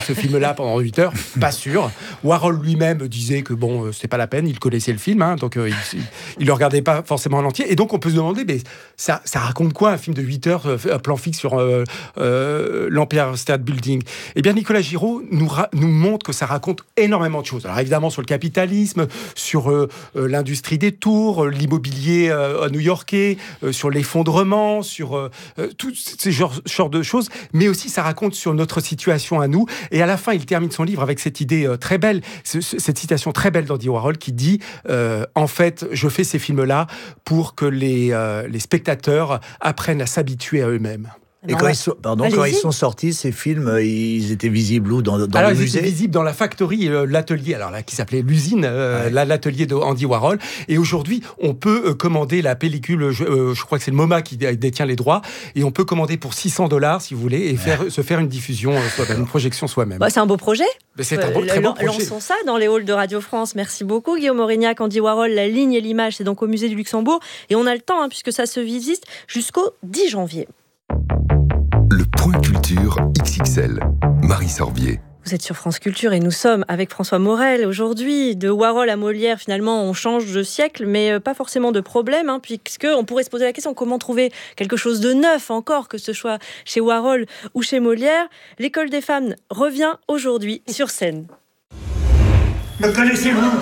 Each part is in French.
ce film-là pendant 8 heures, pas sûr. Warhol lui-même disait que bon, c'était pas la peine, il connaissait le film, donc il le regardait pas forcément en entier. Et donc on peut se demander, mais ça raconte quoi un film de 8 heures, un plan fixe sur l'Empire State Building? Eh bien, Nicolas Giraud nous montre que ça raconte énormément de choses. Alors évidemment sur le capitalisme, sur l'industrie des tours, l'immobilier new-yorkais, sur l'effondrement, sur tous ces genres de choses, mais aussi ça raconte sur notre situation à nous. Et à la fin, il termine son livre avec cette idée très belle, cette citation très belle d'Andy Warhol qui dit en fait, je fais ces films-là pour que les spectateurs apprennent à s'habituer à eux-mêmes. Et quand ils sont sortis, ces films, ils étaient visibles où? Dans le musée? Ils étaient visibles dans la factory, l'atelier, qui s'appelait l'usine, l'atelier d'Andy Warhol. Et aujourd'hui, on peut commander la pellicule, je crois que c'est le MoMA qui détient les droits, et on peut commander pour $600, si vous voulez, et se faire une diffusion, une projection soi-même. C'est un beau projet. C'est un très beau projet. Lançons ça dans les halls de Radio France. Merci beaucoup, Guillaume Aurignac. Andy Warhol, la ligne et l'image, c'est donc au musée du Luxembourg. Et on a le temps, puisque ça se visite jusqu'au 10 janvier. Le Point Culture XXL, Marie Sorbier. Vous êtes sur France Culture et nous sommes avec François Morel. Aujourd'hui, de Warhol à Molière, finalement, on change de siècle, mais pas forcément de problème, puisqu'on pourrait se poser la question, comment trouver quelque chose de neuf encore, que ce soit chez Warhol ou chez Molière? L'École des femmes revient aujourd'hui sur scène. Me connaissez-vous?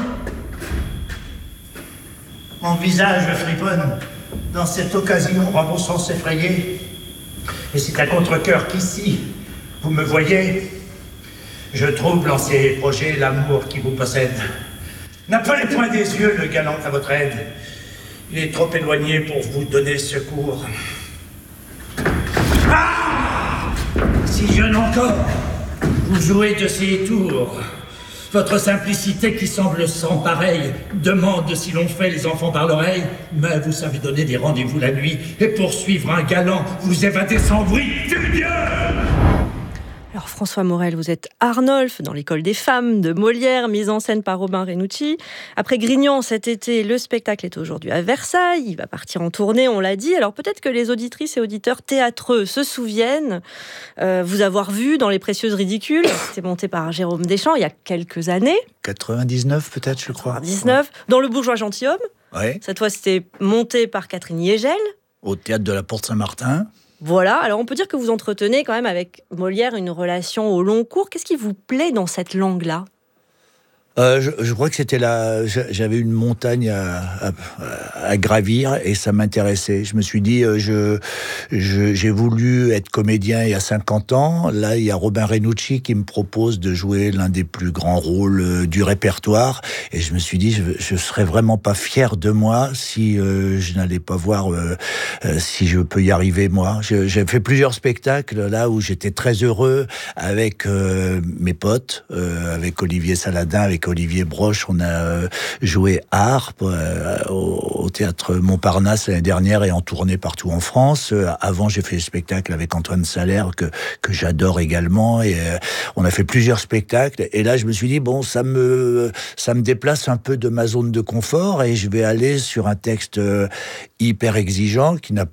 Mon visage friponne dans cette occasion rend mon sens effrayé. Et c'est à contre-cœur qu'ici, vous me voyez, je trouble en ces projets l'amour qui vous possède. N'appelez point des yeux le galant à votre aide. Il est trop éloigné pour vous donner secours. Ah! Si jeune encore, vous jouez de ces tours. Votre simplicité qui semble sans pareil demande si l'on fait les enfants par l'oreille, mais vous savez donner des rendez-vous la nuit et poursuivre un galant, vous évadez sans bruit du mieux. Alors François Morel, vous êtes Arnolphe dans l'École des femmes de Molière, mise en scène par Robin Renucci. Après Grignan cet été, le spectacle est aujourd'hui à Versailles. Il va partir en tournée, on l'a dit. Alors peut-être que les auditrices et auditeurs théâtreux se souviennent vous avoir vu dans Les Précieuses Ridicules. C'était monté par Jérôme Deschamps il y a quelques années. 99 peut-être, je crois. 99. Ouais. Dans Le Bourgeois Gentilhomme. Ouais. Cette fois, c'était monté par Catherine Yegel. Au Théâtre de la Porte Saint-Martin. Voilà, alors on peut dire que vous entretenez quand même avec Molière une relation au long cours. Qu'est-ce qui vous plaît dans cette langue-là ? Je crois que c'était j'avais une montagne à gravir et ça m'intéressait. Je me suis dit, j'ai voulu être comédien il y a 50 ans. Là, il y a Robin Renucci qui me propose de jouer l'un des plus grands rôles du répertoire. Et je me suis dit, je serais vraiment pas fier de moi si je n'allais pas voir si je peux y arriver, moi. J'ai fait plusieurs spectacles là où j'étais très heureux avec mes potes, avec Olivier Saladin, avec Olivier Broche. On a joué à Harpe au théâtre Montparnasse l'année dernière et en tournée partout en France. Avant, j'ai fait des spectacles avec Antoine Salaire que j'adore également. Et on a fait plusieurs spectacles. Et là, je me suis dit, bon, ça me déplace un peu de ma zone de confort et je vais aller sur un texte hyper exigeant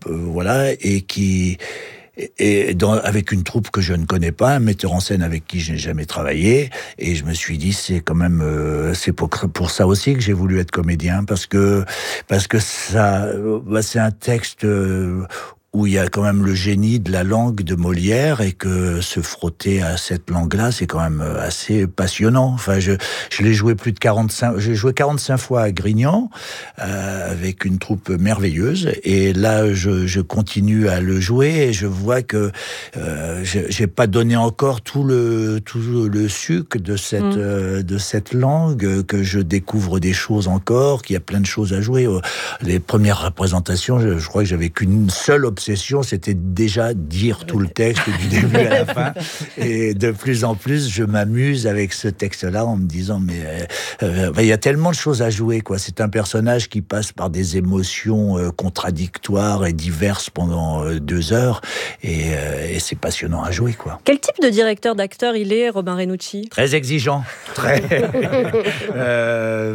avec une troupe que je ne connais pas, un metteur en scène avec qui je n'ai jamais travaillé, et je me suis dit c'est quand même c'est pour ça aussi que j'ai voulu être comédien, parce que ça c'est un texte où il y a quand même le génie de la langue de Molière, et que se frotter à cette langue-là, c'est quand même assez passionnant. Enfin, je l'ai joué j'ai joué 45 fois à Grignan, avec une troupe merveilleuse, et là, je continue à le jouer, et je vois que j'ai pas donné encore tout le sucre de cette langue, que je découvre des choses encore, qu'il y a plein de choses à jouer. Les premières représentations, je crois que j'avais qu'une seule obsession, c'était déjà dire tout le texte du début à la fin. Et de plus en plus, je m'amuse avec ce texte-là en me disant, mais il y a tellement de choses à jouer, quoi. C'est un personnage qui passe par des émotions contradictoires et diverses pendant 2 heures, et c'est passionnant à jouer, quoi. Quel type de directeur d'acteur il est, Robin Renucci ? Très exigeant, très.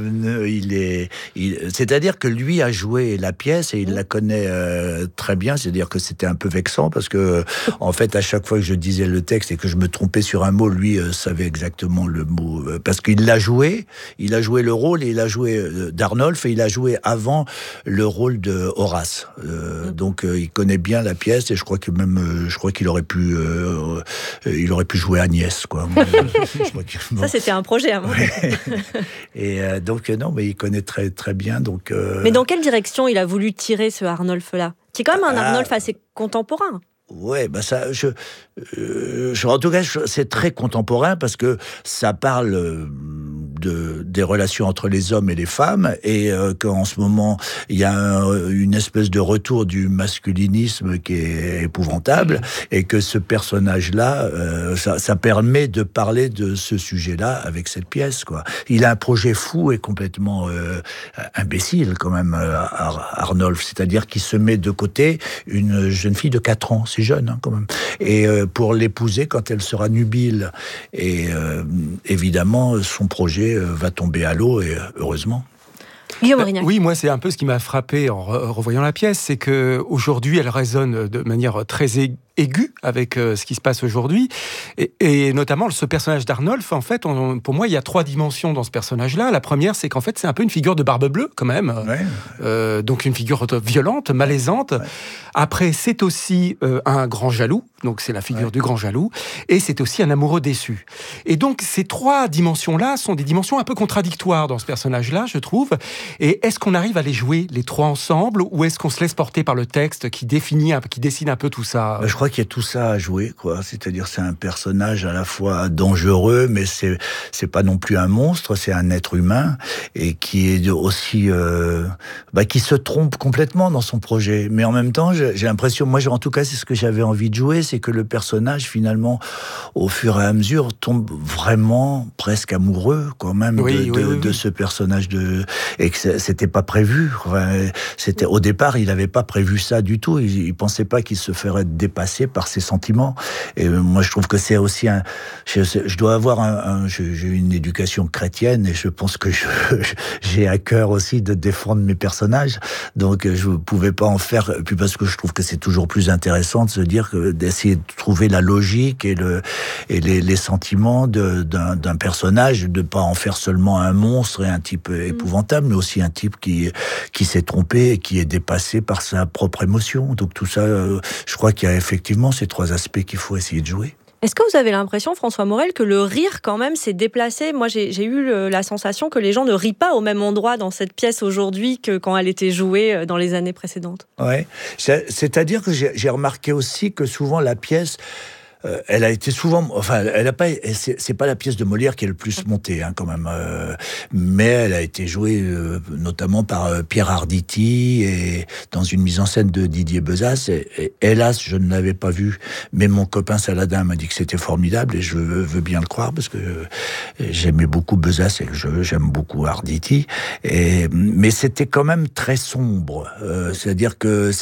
C'est-à-dire que lui a joué la pièce et il la connaît très bien. C'est c'est-à-dire que c'était un peu vexant parce que, en fait, à chaque fois que je disais le texte et que je me trompais sur un mot, lui savait exactement le mot, parce qu'il l'a joué, le rôle, et il a joué d'Arnolphe, et il a joué avant le rôle de Horace. Donc, il connaît bien la pièce, et je crois qu'il aurait pu jouer Agnès, quoi. Ça, c'était un projet avant. Ouais. Et donc, non, mais il connaît très, très bien. Donc, Mais dans quelle direction il a voulu tirer ce Arnolphe-là, qui est quand même un Arnolphe assez contemporain? Ouais, bah ça, en tout cas, c'est très contemporain parce que ça parle des relations entre les hommes et les femmes, et qu'en ce moment il y a une espèce de retour du masculinisme qui est épouvantable, et que ce personnage-là, ça permet de parler de ce sujet-là avec cette pièce, quoi. Il a un projet fou et complètement imbécile quand même, Arnolphe, c'est-à-dire qu'il se met de côté une jeune fille de 4 ans, c'est jeune, hein, quand même, et pour l'épouser quand elle sera nubile, et évidemment son projet va tomber à l'eau, et heureusement. Guillaume Aurignac. Oui, moi, c'est un peu ce qui m'a frappé en revoyant la pièce, c'est qu'aujourd'hui, elle résonne de manière très aiguë avec ce qui se passe aujourd'hui, et notamment ce personnage d'Arnolphe. En fait, pour moi, il y a 3 dimensions dans ce personnage-là. La première, c'est qu'en fait, c'est un peu une figure de Barbe Bleue, quand même. Ouais. Donc une figure violente, malaisante. Ouais. Après, c'est aussi un grand jaloux, donc c'est la figure du grand jaloux, et c'est aussi un amoureux déçu. Et donc, ces 3 dimensions-là sont des dimensions un peu contradictoires dans ce personnage-là, je trouve. Et est-ce qu'on arrive à les jouer, les 3 ensemble, ou est-ce qu'on se laisse porter par le texte qui dessine un peu tout ça? Je crois qu'il y a tout ça à jouer, quoi. C'est-à-dire, c'est un personnage à la fois dangereux, mais c'est pas non plus un monstre, c'est un être humain, et qui est aussi qui se trompe complètement dans son projet. Mais en même temps, j'ai l'impression, moi, en tout cas, c'est ce que j'avais envie de jouer, c'est que le personnage, finalement, au fur et à mesure, tombe vraiment presque amoureux, quand même, de ce personnage et que c'était pas prévu. Enfin, au départ, il n'avait pas prévu ça du tout. Il pensait pas qu'il se ferait dépasser par ses sentiments. Et moi, je trouve que c'est aussi je dois avoir j'ai une éducation chrétienne, et je pense que j'ai à cœur aussi de défendre mes personnages. Donc, je ne pouvais pas en faire. Puis parce que je trouve que c'est toujours plus intéressant de se dire d'essayer de trouver la logique et les sentiments d'un personnage, de ne pas en faire seulement un monstre et un type épouvantable, mais aussi un type qui s'est trompé et qui est dépassé par sa propre émotion. Donc tout ça, je crois qu'il y a effectivement ces 3 aspects qu'il faut essayer de jouer. Est-ce que vous avez l'impression, François Morel, que le rire, quand même, s'est déplacé? Moi, j'ai eu la sensation que les gens ne rient pas au même endroit dans cette pièce aujourd'hui que quand elle était jouée dans les années précédentes. Ouais. C'est-à-dire que j'ai remarqué aussi que souvent la pièce... elle a été souvent, enfin, elle a pas, c'est pas la pièce de Molière qui est le plus montée, hein, quand même, mais elle a été jouée notamment par Pierre Arditi, et dans une mise en scène de Didier Besace. Et hélas, je ne l'avais pas vue, mais mon copain Saladin m'a dit que c'était formidable, et je veux bien le croire parce que j'aimais beaucoup Besace et j'aime beaucoup Arditi. Mais c'était quand même très sombre, c'est-à-dire que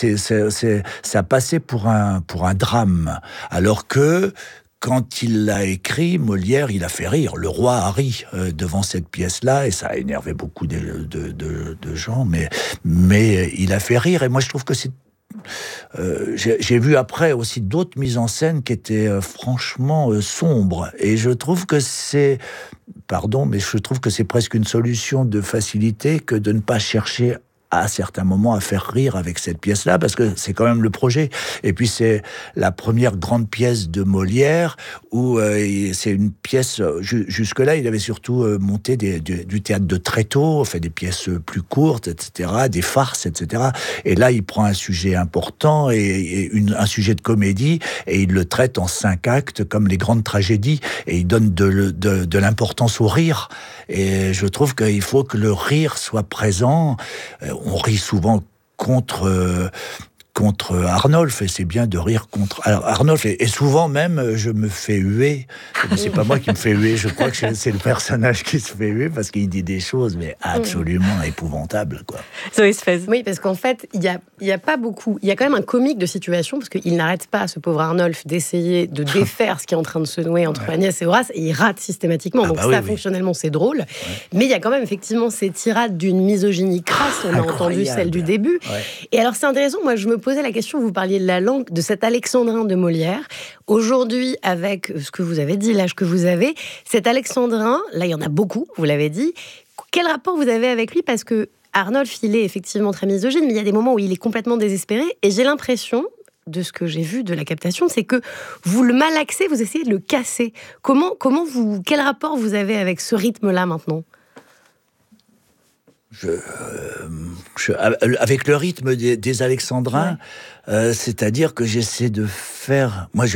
ça passait pour un drame, alors que quand il l'a écrit, Molière, il a fait rire. Le roi a ri devant cette pièce-là, et ça a énervé beaucoup de gens, mais il a fait rire. Et moi, je trouve que c'est... j'ai vu après aussi d'autres mises en scène qui étaient franchement sombres. Et je trouve que c'est... Pardon, mais je trouve que c'est presque une solution de facilité que de ne pas chercher à certains moments à faire rire avec cette pièce-là, parce que c'est quand même le projet. Et puis c'est la première grande pièce de Molière, où c'est une pièce, jusque-là, il avait surtout monté du théâtre de tréteau, fait des pièces plus courtes, etc., des farces, etc. Et là, il prend un sujet important, et un sujet de comédie, et il le traite en 5 actes, comme les grandes tragédies, et il donne de l'importance au rire. Et je trouve qu'il faut que le rire soit présent. On rit souvent contre Arnolphe, et c'est bien de rire contre Arnolphe, et souvent même je me fais huer, mais c'est pas moi qui me fais huer, je crois que c'est le personnage qui se fait huer, parce qu'il dit des choses mais absolument épouvantables, quoi. Zoé Sfez. Oui, parce qu'en fait il y a pas beaucoup, il y a quand même un comique de situation, parce qu'il n'arrête pas, ce pauvre Arnolphe, d'essayer de défaire ce qui est en train de se nouer entre Agnès et Horace, et il rate systématiquement, donc fonctionnellement c'est drôle, mais il y a quand même effectivement ces tirades d'une misogynie crasse, on a entendu celle du début, et alors c'est intéressant, moi je me pose posais la question, vous parliez de la langue, de cet alexandrin de Molière. Aujourd'hui, avec ce que vous avez dit, l'âge que vous avez, cet alexandrin, là, il y en a beaucoup, vous l'avez dit. Quel rapport vous avez avec lui ? Parce que Arnolphe, il est effectivement très misogyne, mais il y a des moments où il est complètement désespéré. Et j'ai l'impression, de ce que j'ai vu de la captation, c'est que vous le malaxez, vous essayez de le casser. Quel rapport vous avez avec ce rythme-là maintenant ? Avec le rythme des alexandrins, c'est-à-dire que j'essaie de faire... Moi,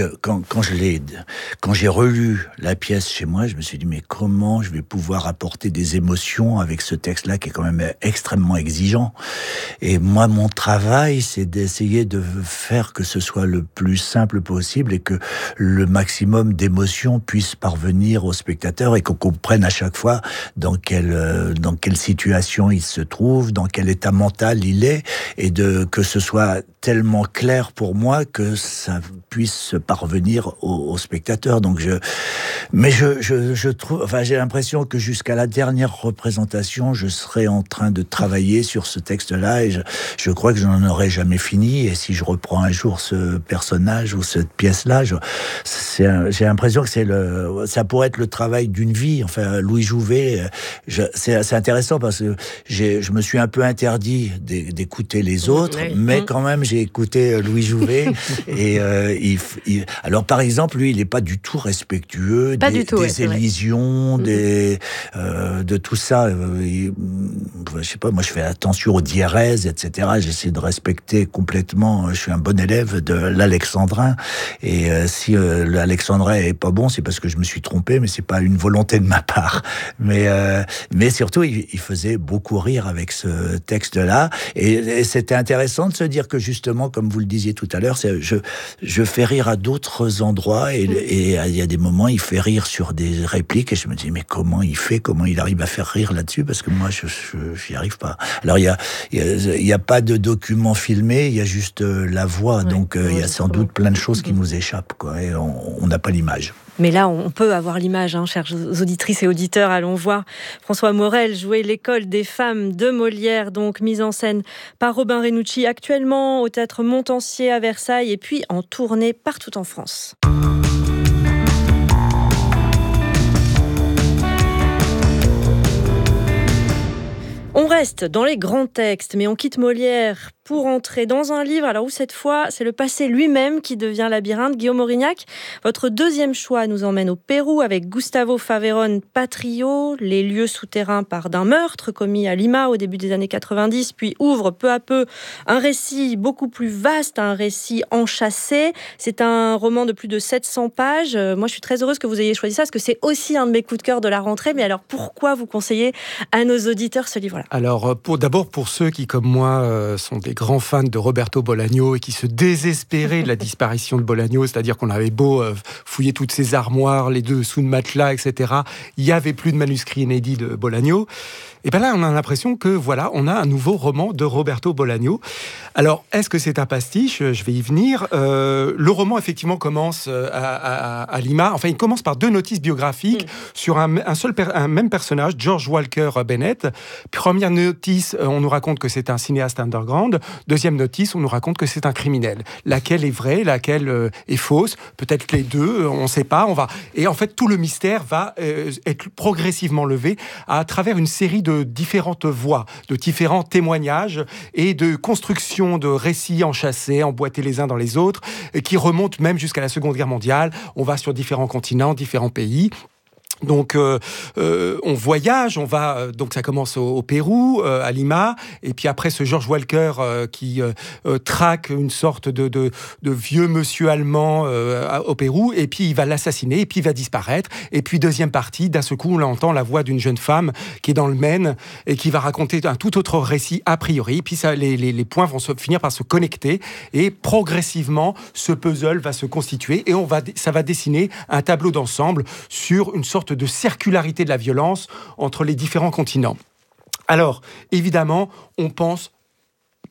quand j'ai relu la pièce chez moi, je me suis dit, mais comment je vais pouvoir apporter des émotions avec ce texte-là qui est quand même extrêmement exigeant. Et moi, mon travail, c'est d'essayer de faire que ce soit le plus simple possible et que le maximum d'émotions puisse parvenir au spectateur et qu'on comprenne à chaque fois dans quelle situation il se trouve, dans quel état mental il est, et que ce soit tellement clair pour moi que ça puisse parvenir au spectateur. Donc je trouve, enfin, j'ai l'impression que jusqu'à la dernière représentation, je serai en train de travailler sur ce texte-là, et je crois que je n'en aurai jamais fini. Et si je reprends un jour ce personnage ou cette pièce-là, j'ai l'impression que ça pourrait être le travail d'une vie. Enfin, Louis Jouvet, c'est intéressant parce que je me suis un peu interdit d'écouter les autres, mais quand même j'ai écouté Louis Jouvet. Et alors par exemple, lui, il n'est pas du tout respectueux des élisions, de tout ça. Je sais pas, moi je fais attention aux diérèses, etc. J'essaie de respecter complètement. Je suis un bon élève de l'alexandrin. Et si l'alexandrin est pas bon, c'est parce que je me suis trompé, mais c'est pas une volonté de ma part. Mais surtout, il faisait beaucoup rire avec ce texte-là. Et c'était intéressant de se dire que justement, comme vous le disiez tout à l'heure, je fais rire à d'autres endroits, et il y a des moments, il fait rire sur des répliques, et je me dis, mais comment il arrive à faire rire là-dessus, parce que moi, j'y arrive pas. Alors, il y a pas de document filmé, il y a juste la voix, donc il y a sans doute plein de choses qui nous échappent, quoi, et on n'a pas l'image. Mais là, on peut avoir l'image, chères auditrices et auditeurs. Allons voir François Morel jouer l'école des femmes de Molière, donc mise en scène par Robin Renucci, actuellement au Théâtre Montansier à Versailles et puis en tournée partout en France. On reste dans les grands textes, mais on quitte Molière pour entrer dans un livre, alors où cette fois, c'est le passé lui-même qui devient labyrinthe. Guillaume Aurignac, votre deuxième choix nous emmène au Pérou avec Gustavo Faverón Patrio. Les lieux souterrains partent d'un meurtre commis à Lima au début des années 90, puis ouvre peu à peu un récit beaucoup plus vaste, un récit enchâssé. C'est un roman de plus de 700 pages. Moi, je suis très heureuse que vous ayez choisi ça, parce que c'est aussi un de mes coups de cœur de la rentrée. Mais alors, pourquoi vous conseillez à nos auditeurs ce livre-là ? Alors, d'abord, pour ceux qui, comme moi, sont des grands fans de Roberto Bolaño et qui se désespéraient de la disparition de Bolaño, c'est-à-dire qu'on avait beau fouiller toutes ses armoires, les dessous de matelas, etc., il n'y avait plus de manuscrits inédits de Bolaño. Et bien là, on a l'impression que, voilà, on a un nouveau roman de Roberto Bolaño. Alors, est-ce que c'est un pastiche ? Je vais y venir. Le roman, effectivement, commence à Lima. Enfin, il commence par 2 notices biographiques sur un même personnage, George Walker Bennett. Première notice, on nous raconte que c'est un cinéaste underground. Deuxième notice, on nous raconte que c'est un criminel. Laquelle est vraie, laquelle est fausse ? Peut-être les deux, on ne sait pas. Et en fait, tout le mystère va être progressivement levé à travers une série de différentes voix, de différents témoignages et de construction de récits enchâssés, emboîtés les uns dans les autres, qui remontent même jusqu'à la Seconde Guerre mondiale. On va sur différents continents, différents pays. Donc, on voyage, donc ça commence au Pérou, à Lima, et puis après ce George Walker qui traque une sorte de vieux monsieur allemand au Pérou, et puis il va l'assassiner, et puis il va disparaître, et puis deuxième partie, d'un seul coup on entend la voix d'une jeune femme qui est dans le Maine, et qui va raconter un tout autre récit a priori, puis ça, les points vont finir par se connecter, et progressivement ce puzzle va se constituer, et ça va dessiner un tableau d'ensemble sur une sorte de circularité de la violence entre les différents continents. Alors, évidemment, on pense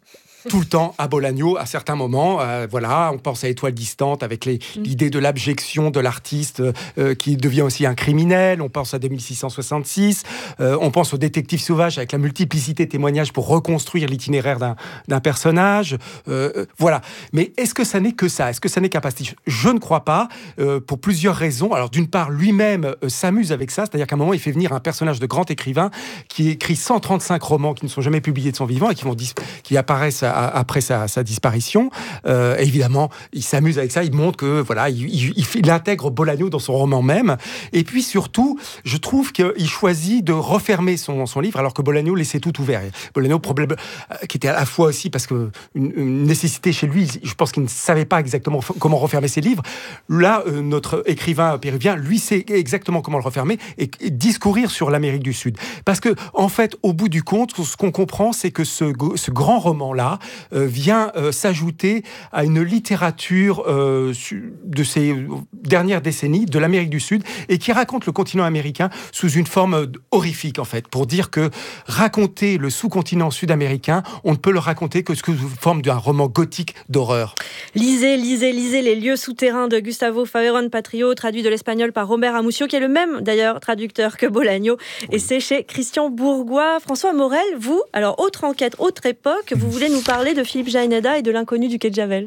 tout le temps à Bolaño à certains moments. Voilà, on pense à Étoile distante avec l'idée de l'abjection de l'artiste qui devient aussi un criminel. On pense à 2666. On pense au Détective sauvage avec la multiplicité de témoignages pour reconstruire l'itinéraire d'un personnage. Voilà. Mais est-ce que ça n'est que ça ? Est-ce que ça n'est qu'un pastiche ? Je ne crois pas, pour plusieurs raisons. Alors, d'une part, lui-même s'amuse avec ça, c'est-à-dire qu'à un moment, il fait venir un personnage de grand écrivain qui écrit 135 romans qui ne sont jamais publiés de son vivant et qui apparaissent après sa disparition. Évidemment, il s'amuse avec ça, il montre que voilà, il intègre Bolaño dans son roman même. Et puis surtout, je trouve qu'il choisit de refermer son livre alors que Bolaño laissait tout ouvert. Bolaño, problème qui était à la fois aussi parce que une nécessité chez lui, je pense qu'il ne savait pas exactement comment refermer ses livres. Là, notre écrivain péruvien, lui, sait exactement comment le refermer et discourir sur l'Amérique du Sud. Parce que, en fait, au bout du compte, ce qu'on comprend, c'est que ce grand roman-là vient s'ajouter à une littérature de ces dernières décennies de l'Amérique du Sud et qui raconte le continent américain sous une forme horrifique, en fait, pour dire que raconter le sous-continent sud-américain, on ne peut le raconter que sous forme d'un roman gothique d'horreur. Lisez Les lieux souterrains de Gustavo Faverón Patrillo, traduit de l'espagnol par Robert Amucio, qui est le même, d'ailleurs, traducteur que Bolaño, et c'est chez Christian Bourgois. François Morel, vous, alors, autre enquête, autre époque, vous voulez nous parler de Philippe Jaenada et de l'inconnu du quai de Javel.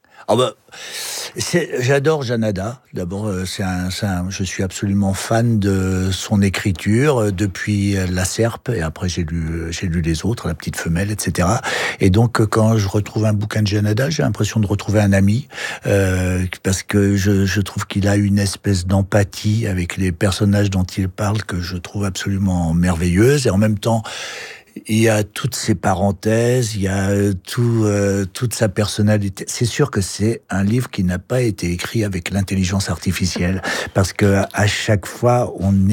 J'adore Jaenada. D'abord, je suis absolument fan de son écriture depuis La Serpe, et après j'ai lu les autres, La Petite Femelle, etc. Et donc, quand je retrouve un bouquin de Jaenada, j'ai l'impression de retrouver un ami, parce que je trouve qu'il a une espèce d'empathie avec les personnages dont il parle que je trouve absolument merveilleuse, et en même temps, il y a toutes ces parenthèses, il y a toute sa personnalité. C'est sûr que c'est un livre qui n'a pas été écrit avec l'intelligence artificielle, parce que à chaque fois on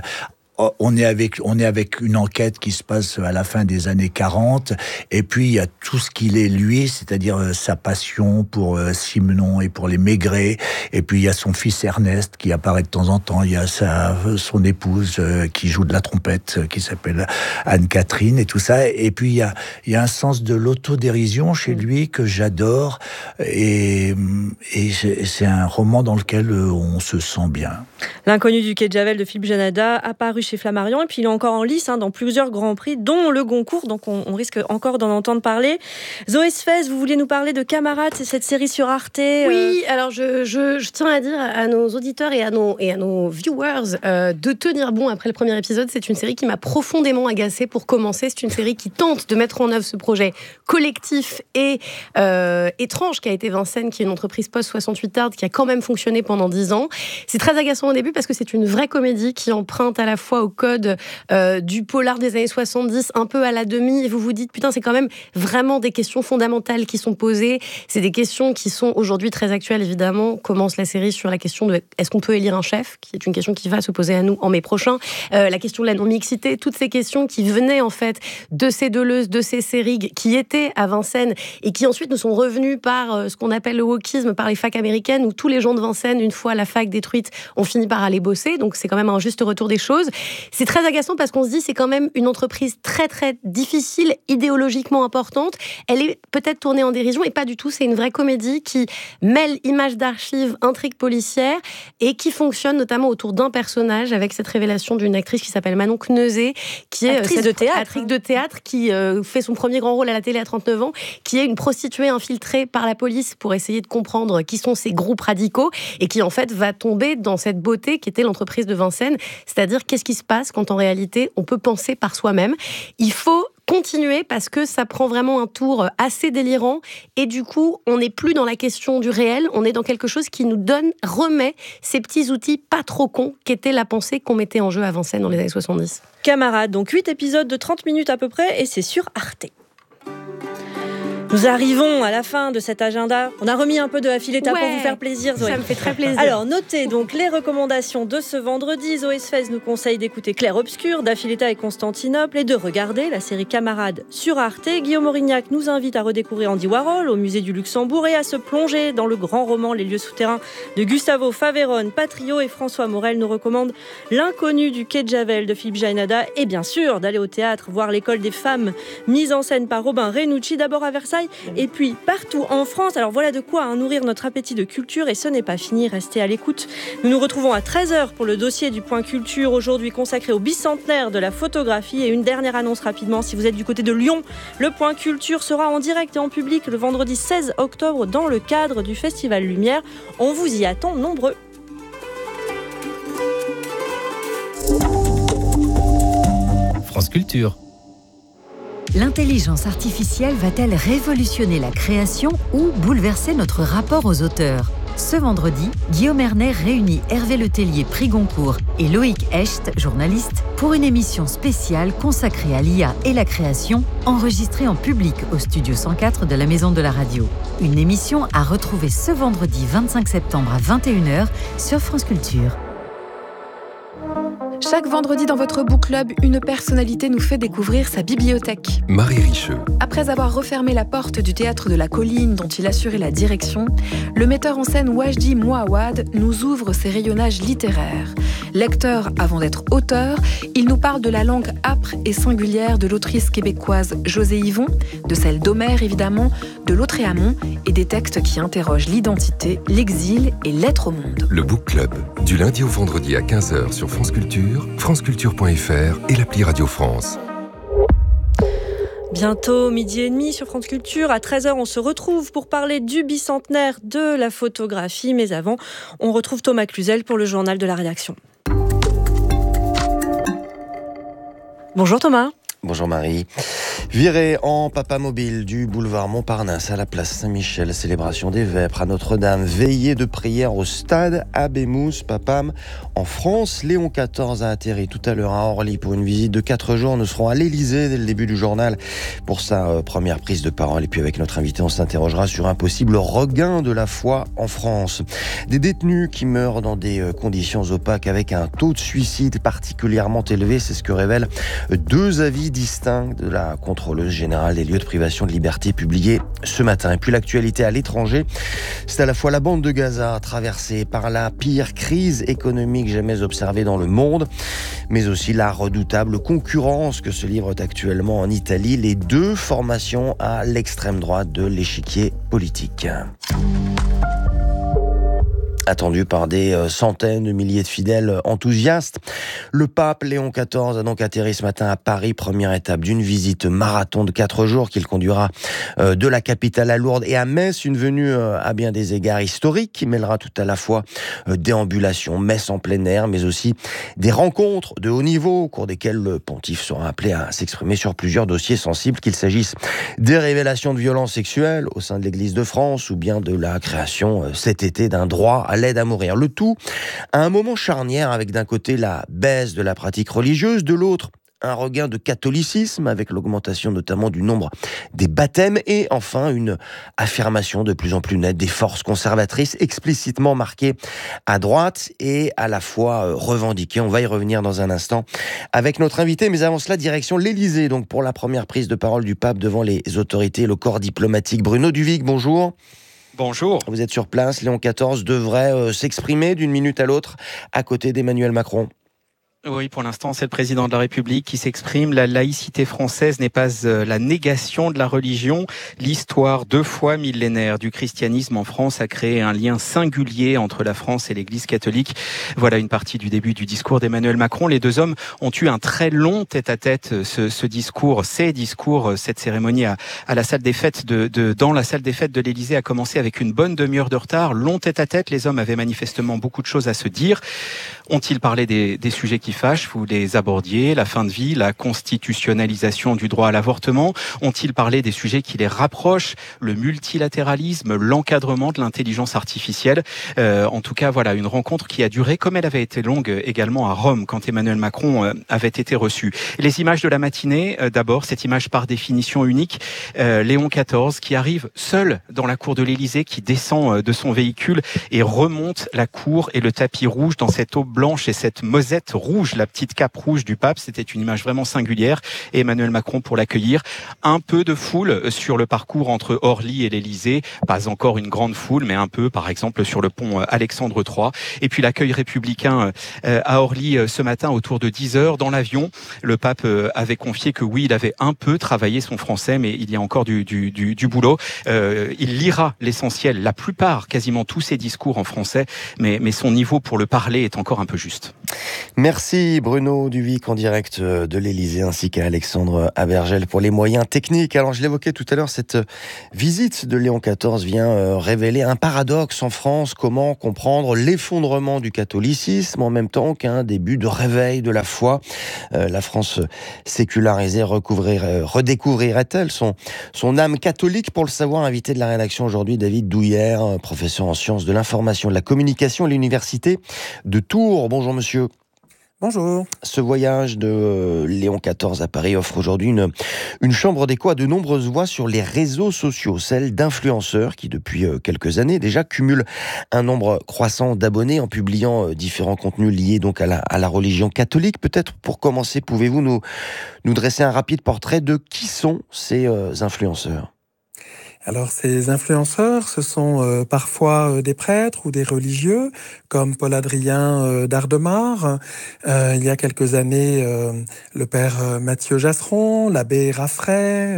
est avec une enquête qui se passe à la fin des années 40, et puis il y a tout ce qu'il est lui, c'est-à-dire sa passion pour Simenon et pour les Maigret, et puis il y a son fils Ernest qui apparaît de temps en temps, il y a son épouse qui joue de la trompette, qui s'appelle Anne-Catherine, et tout ça, et puis il y a un sens de l'autodérision chez lui que j'adore, et c'est un roman dans lequel on se sent bien. L'inconnu du quai de Javel de Philippe Jaenada, apparu chez Flammarion, et puis il est encore en lice dans plusieurs grands prix, dont le Goncourt, donc on risque encore d'en entendre parler. Zoé Sfez, vous vouliez nous parler de Camarades, c'est cette série sur Arte. Oui, alors je tiens à dire à nos auditeurs et à nos viewers de tenir bon après le premier épisode. C'est une série qui m'a profondément agacée pour commencer. C'est une série qui tente de mettre en œuvre ce projet collectif et étrange qu'a été Vincennes, qui est une entreprise post-68 Art, qui a quand même fonctionné pendant 10 ans. C'est très agaçant au début parce que c'est une vraie comédie qui emprunte à la fois au code du polar des années 70, un peu à la demi, et vous vous dites, putain, c'est quand même vraiment des questions fondamentales qui sont posées. C'est des questions qui sont aujourd'hui très actuelles, évidemment. Commence la série sur la question de est-ce qu'on peut élire un chef, qui est une question qui va se poser à nous en mai prochain. La question de la non-mixité, toutes ces questions qui venaient en fait de ces Deleuze, de ces Seyrig, qui étaient à Vincennes et qui ensuite nous sont revenus par ce qu'on appelle le wokisme, par les facs américaines, où tous les gens de Vincennes, une fois la fac détruite, ont fini par aller bosser. Donc c'est quand même un juste retour des choses. C'est très agaçant parce qu'on se dit c'est quand même une entreprise très très difficile, idéologiquement importante. Elle est peut-être tournée en dérision et pas du tout. C'est une vraie comédie qui mêle images d'archives, intrigues policières et qui fonctionne notamment autour d'un personnage avec cette révélation d'une actrice qui s'appelle Manon Kneuzé, qui est actrice de théâtre qui fait son premier grand rôle à la télé à 39 ans, qui est une prostituée infiltrée par la police pour essayer de comprendre qui sont ces groupes radicaux et qui en fait va tomber dans cette beauté qui était l'entreprise de Vincennes, c'est-à-dire qu'est-ce qui se passe quand en réalité on peut penser par soi-même. Il faut continuer parce que ça prend vraiment un tour assez délirant et du coup on n'est plus dans la question du réel, on est dans quelque chose qui nous remet ces petits outils pas trop cons qu'était la pensée qu'on mettait en jeu à Vincennes dans les années 70. Camarades, donc 8 épisodes de 30 minutes à peu près et c'est sur Arte. Nous arrivons à la fin de cet agenda. On a remis un peu de Affiletta pour vous faire plaisir, Zoé. Ça me fait très plaisir. Alors, notez donc les recommandations de ce vendredi. Zoé Sfez nous conseille d'écouter Clair Obscur d'Affiletta et Constantinople et de regarder la série Camarades sur Arte. Guillaume Aurignac nous invite à redécouvrir Andy Warhol au musée du Luxembourg et à se plonger dans le grand roman Les lieux souterrains de Gustavo Faverón Patrillo, et François Morel nous recommande L'inconnu du quai de Javel de Philippe Jaenada et bien sûr d'aller au théâtre voir l'École des femmes mise en scène par Robin Renucci. D'abord à Versailles, Versailles et puis partout en France. Alors voilà de quoi nourrir notre appétit de culture et ce n'est pas fini, restez à l'écoute. Nous nous retrouvons à 13h pour le dossier du Point Culture, aujourd'hui consacré au bicentenaire de la photographie. Et une dernière annonce rapidement, si vous êtes du côté de Lyon, le Point Culture sera en direct et en public le vendredi 16 octobre dans le cadre du Festival Lumière. On vous y attend nombreux. France Culture. L'intelligence artificielle va-t-elle révolutionner la création ou bouleverser notre rapport aux auteurs ? Ce vendredi, Guillaume Erner réunit Hervé Letellier, prix Goncourt, et Loïc Hecht, journaliste, pour une émission spéciale consacrée à l'IA et la création, enregistrée en public au Studio 104 de la Maison de la Radio. Une émission à retrouver ce vendredi 25 septembre à 21h sur France Culture. Chaque vendredi dans votre book club, une personnalité nous fait découvrir sa bibliothèque. Marie Richeux. Après avoir refermé la porte du théâtre de la Colline dont il assurait la direction, le metteur en scène Wajdi Mouawad nous ouvre ses rayonnages littéraires. Lecteur avant d'être auteur, il nous parle de la langue âpre et singulière de l'autrice québécoise José Yvon, de celle d'Homère évidemment, de Lautréamont et des textes qui interrogent l'identité, l'exil et l'être au monde. Le book club, du lundi au vendredi à 15h sur France Culture, franceculture.fr et l'appli Radio France. Bientôt 12h30 sur France Culture. À 13h, on se retrouve pour parler du bicentenaire de la photographie. Mais avant, on retrouve Thomas Cluzel pour le journal de la rédaction. Bonjour Thomas. Bonjour Marie. Viré en papa mobile du boulevard Montparnasse à la place Saint-Michel, célébration des Vêpres à Notre-Dame, veillée de prière au stade Abbé-Mousse, Papam. En France, Léon XIV a atterri tout à l'heure à Orly pour une visite de 4 jours. Nous serons à l'Élysée dès le début du journal pour sa première prise de parole. Et puis avec notre invité, on s'interrogera sur un possible regain de la foi en France. Des détenus qui meurent dans des conditions opaques avec un taux de suicide particulièrement élevé. C'est ce que révèlent 2 avis distincts de la contrôleuse générale des lieux de privation de liberté publiés ce matin. Et puis l'actualité à l'étranger, c'est à la fois la bande de Gaza traversée par la pire crise économique jamais observée dans le monde, mais aussi la redoutable concurrence que se livrent actuellement en Italie les 2 formations à l'extrême droite de l'échiquier politique. Attendu par des centaines de milliers de fidèles enthousiastes. Le pape Léon XIV a donc atterri ce matin à Paris, première étape d'une visite marathon de 4 jours qu'il conduira de la capitale à Lourdes et à Metz, une venue à bien des égards historique qui mêlera tout à la fois déambulation, messe en plein air, mais aussi des rencontres de haut niveau au cours desquelles le pontife sera appelé à s'exprimer sur plusieurs dossiers sensibles, qu'il s'agisse des révélations de violences sexuelles au sein de l'Église de France ou bien de la création cet été d'un droit à l'aide à mourir. Le tout à un moment charnière avec d'un côté la baisse de la pratique religieuse, de l'autre un regain de catholicisme avec l'augmentation notamment du nombre des baptêmes et enfin une affirmation de plus en plus nette des forces conservatrices explicitement marquées à droite et à la fois revendiquées. On va y revenir dans un instant avec notre invité, mais avant cela, direction l'Élysée donc pour la première prise de parole du pape devant les autorités et le corps diplomatique. Bruno Duvic, bonjour. Bonjour. Vous êtes sur place. Léon XIV devrait s'exprimer d'une minute à l'autre à côté d'Emmanuel Macron. Oui, pour l'instant, c'est le président de la République qui s'exprime. La laïcité française n'est pas la négation de la religion. L'histoire 2 fois millénaire du christianisme en France a créé un lien singulier entre la France et l'Église catholique. Voilà une partie du début du discours d'Emmanuel Macron. Les 2 hommes ont eu un très long tête-à-tête. Cette cérémonie à la salle des fêtes dans la salle des fêtes de l'Élysée a commencé avec une bonne demi-heure de retard. Long tête-à-tête. Les hommes avaient manifestement beaucoup de choses à se dire. Ont-ils parlé des sujets qui fâchent, vous les abordiez, la fin de vie, la constitutionnalisation du droit à l'avortement? Ont-ils parlé des sujets qui les rapprochent, le multilatéralisme, l'encadrement de l'intelligence artificielle? En tout cas, voilà, une rencontre qui a duré, comme elle avait été longue également à Rome, quand Emmanuel Macron avait été reçu. Les images de la matinée, d'abord, cette image par définition unique, Léon XIV qui arrive seul dans la cour de l'Élysée, qui descend de son véhicule et remonte la cour et le tapis rouge dans cette eau blanche et cette mosette rouge rouge, la petite cape rouge du pape. C'était une image vraiment singulière. Et Emmanuel Macron pour l'accueillir. Un peu de foule sur le parcours entre Orly et l'Élysée. Pas encore une grande foule, mais un peu, par exemple, sur le pont Alexandre III. Et puis l'accueil républicain à Orly ce matin autour de 10h. Dans l'avion, le pape avait confié que oui, il avait un peu travaillé son français, mais il y a encore du boulot. Il lira l'essentiel, la plupart, quasiment tous ses discours en français, mais son niveau pour le parler est encore un peu juste. Merci Bruno Duvic en direct de l'Élysée, ainsi qu'à Alexandre Abergel pour les moyens techniques. Alors je l'évoquais tout à l'heure, cette visite de Léon XIV vient révéler un paradoxe en France. Comment comprendre l'effondrement du catholicisme en même temps qu'un début de réveil de la foi? La France sécularisée redécouvrirait-elle son âme catholique? Pour le savoir, invité de la rédaction aujourd'hui, David Douillère, professeur en sciences de l'information et de la communication à l'université de Tours. Bonjour monsieur. Bonjour. Ce voyage de Léon XIV à Paris offre aujourd'hui une chambre d'écho à de nombreuses voix sur les réseaux sociaux, celle d'influenceurs qui depuis quelques années déjà cumulent un nombre croissant d'abonnés en publiant différents contenus liés donc à la religion catholique. Peut-être pour commencer, pouvez-vous nous dresser un rapide portrait de qui sont ces influenceurs ? Alors ces influenceurs, ce sont parfois des prêtres ou des religieux, comme Paul-Adrien d'Ardemar. Il y a quelques années, le père Mathieu Jasseron, l'abbé Raffray,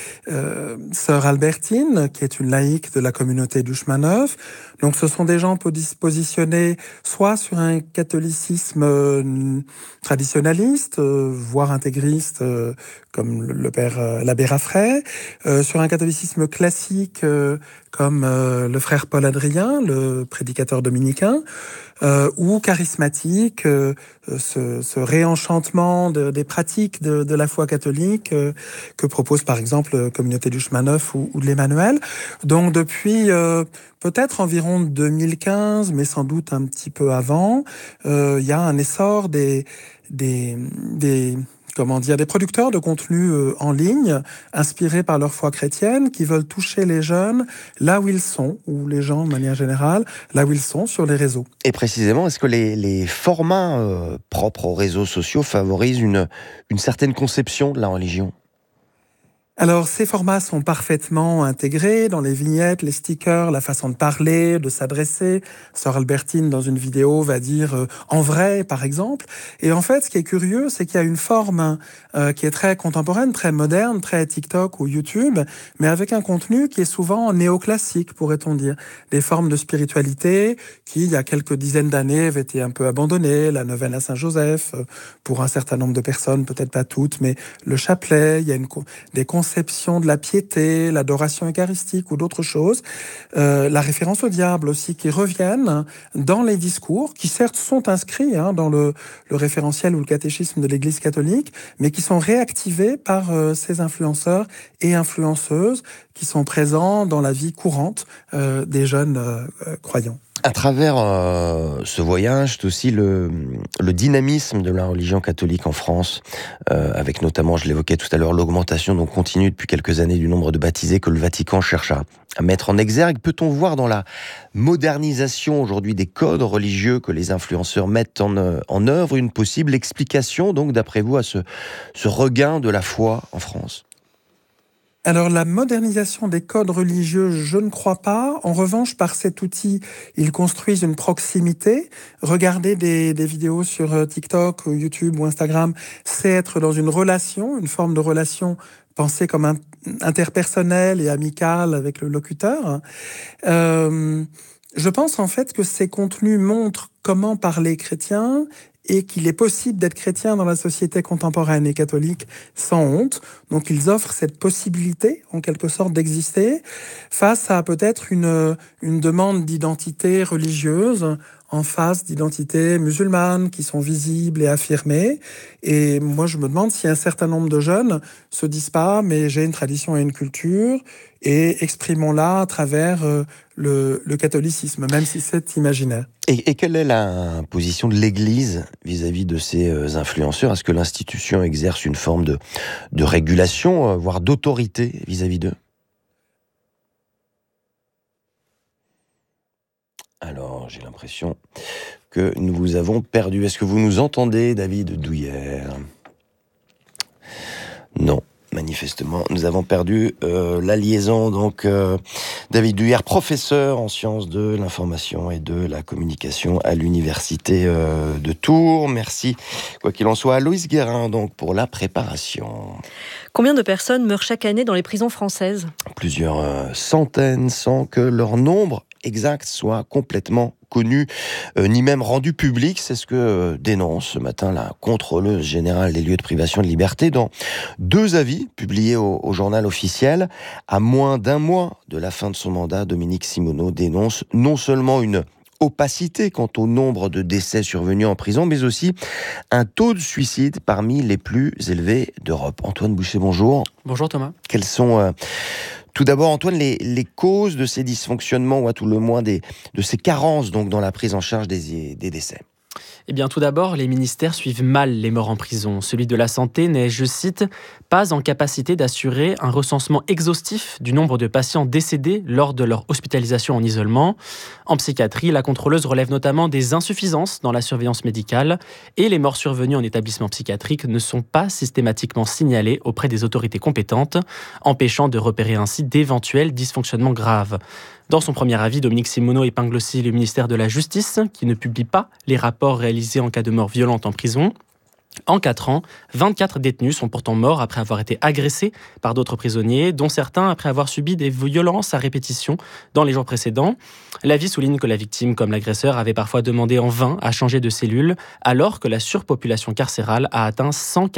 sœur Albertine, qui est une laïque de la communauté du Chemin Neuf. Donc ce sont des gens positionnés soit sur un catholicisme traditionnaliste, voire intégriste, comme le père l'abbé Raffray, sur un catholicisme classique comme le frère Paul-Adrien, le prédicateur dominicain, ou charismatique, ce réenchantement des pratiques de la foi catholique que propose par exemple la communauté du Chemin Neuf ou de l'Emmanuel. Donc depuis peut-être environ 2015, mais sans doute un petit peu avant, il y a un essor des producteurs de contenu en ligne, inspirés par leur foi chrétienne, qui veulent toucher les jeunes là où ils sont, ou les gens de manière générale, là où ils sont sur les réseaux. Et précisément, est-ce que les formats propres aux réseaux sociaux favorisent une certaine conception de la religion ? Alors, ces formats sont parfaitement intégrés dans les vignettes, les stickers, la façon de parler, de s'adresser. Sœur Albertine, dans une vidéo, va dire « en vrai », par exemple. Et en fait, ce qui est curieux, c'est qu'il y a une forme qui est très contemporaine, très moderne, très TikTok ou YouTube, mais avec un contenu qui est souvent néoclassique, pourrait-on dire. Des formes de spiritualité qui, il y a quelques dizaines d'années, avaient été un peu abandonnées. La neuvaine à Saint-Joseph, pour un certain nombre de personnes, peut-être pas toutes, mais le chapelet, il y a des conception de la piété, l'adoration eucharistique ou d'autres choses, la référence au diable aussi, qui reviennent dans les discours, qui certes sont inscrits dans le référentiel ou le catéchisme de l'Église catholique, mais qui sont réactivés par ces influenceurs et influenceuses qui sont présents dans la vie courante des jeunes croyants. À travers ce voyage, c'est aussi le dynamisme de la religion catholique en France, avec notamment, je l'évoquais tout à l'heure, l'augmentation donc continue depuis quelques années du nombre de baptisés que le Vatican cherche à mettre en exergue. Peut-on voir dans la modernisation aujourd'hui des codes religieux que les influenceurs mettent en œuvre une possible explication, donc d'après vous, à ce regain de la foi en France ? Alors, la modernisation des codes religieux, je ne crois pas. En revanche, par cet outil, ils construisent une proximité. Regarder des vidéos sur TikTok, ou YouTube ou Instagram, c'est être dans une relation, une forme de relation pensée comme interpersonnelle et amicale avec le locuteur. Je pense en fait que ces contenus montrent comment parler chrétien et qu'il est possible d'être chrétien dans la société contemporaine et catholique sans honte. Donc ils offrent cette possibilité, en quelque sorte, d'exister face à peut-être une demande d'identité religieuse en face d'identités musulmanes qui sont visibles et affirmées. Et moi, je me demande si un certain nombre de jeunes se disent pas « mais j'ai une tradition et une culture » et exprimons-la à travers le catholicisme, même si c'est imaginaire. Et quelle est la position de l'Église vis-à-vis de ces influenceurs ? Est-ce que l'institution exerce une forme de régulation, voire d'autorité vis-à-vis d'eux ? Alors, j'ai l'impression que nous vous avons perdu. Est-ce que vous nous entendez, David Douillère ? Non. Manifestement, nous avons perdu la liaison. Donc, David Douillère, professeur en sciences de l'information et de la communication à l'université de Tours. Merci, quoi qu'il en soit, à Loïs Guérin donc, pour la préparation. Combien de personnes meurent chaque année dans les prisons françaises ? Plusieurs centaines, sans que leur nombre exact soit complètement connu, ni même rendu public. C'est ce que dénonce ce matin la contrôleuse générale des lieux de privation de liberté dans 2 avis publiés au journal officiel. À moins d'1 mois de la fin de son mandat, Dominique Simoneau dénonce non seulement une opacité quant au nombre de décès survenus en prison, mais aussi un taux de suicide parmi les plus élevés d'Europe. Antoine Boucher, bonjour. Bonjour Thomas. Quels sont... Tout d'abord, Antoine, les causes de ces dysfonctionnements, ou à tout le moins de ces carences donc, dans la prise en charge des décès. Eh bien, tout d'abord, les ministères suivent mal les morts en prison. Celui de la Santé n'est, je cite, pas en capacité d'assurer un recensement exhaustif du nombre de patients décédés lors de leur hospitalisation en isolement. En psychiatrie, la contrôleuse relève notamment des insuffisances dans la surveillance médicale et les morts survenues en établissement psychiatrique ne sont pas systématiquement signalées auprès des autorités compétentes, empêchant de repérer ainsi d'éventuels dysfonctionnements graves. Dans son premier avis, Dominique Simoneau épingle aussi le ministère de la Justice, qui ne publie pas les rapports réalisés en cas de mort violente en prison. En 4 ans, 24 détenus sont pourtant morts après avoir été agressés par d'autres prisonniers, dont certains après avoir subi des violences à répétition dans les jours précédents. L'avis souligne que la victime, comme l'agresseur, avait parfois demandé en vain à changer de cellule, alors que la surpopulation carcérale a atteint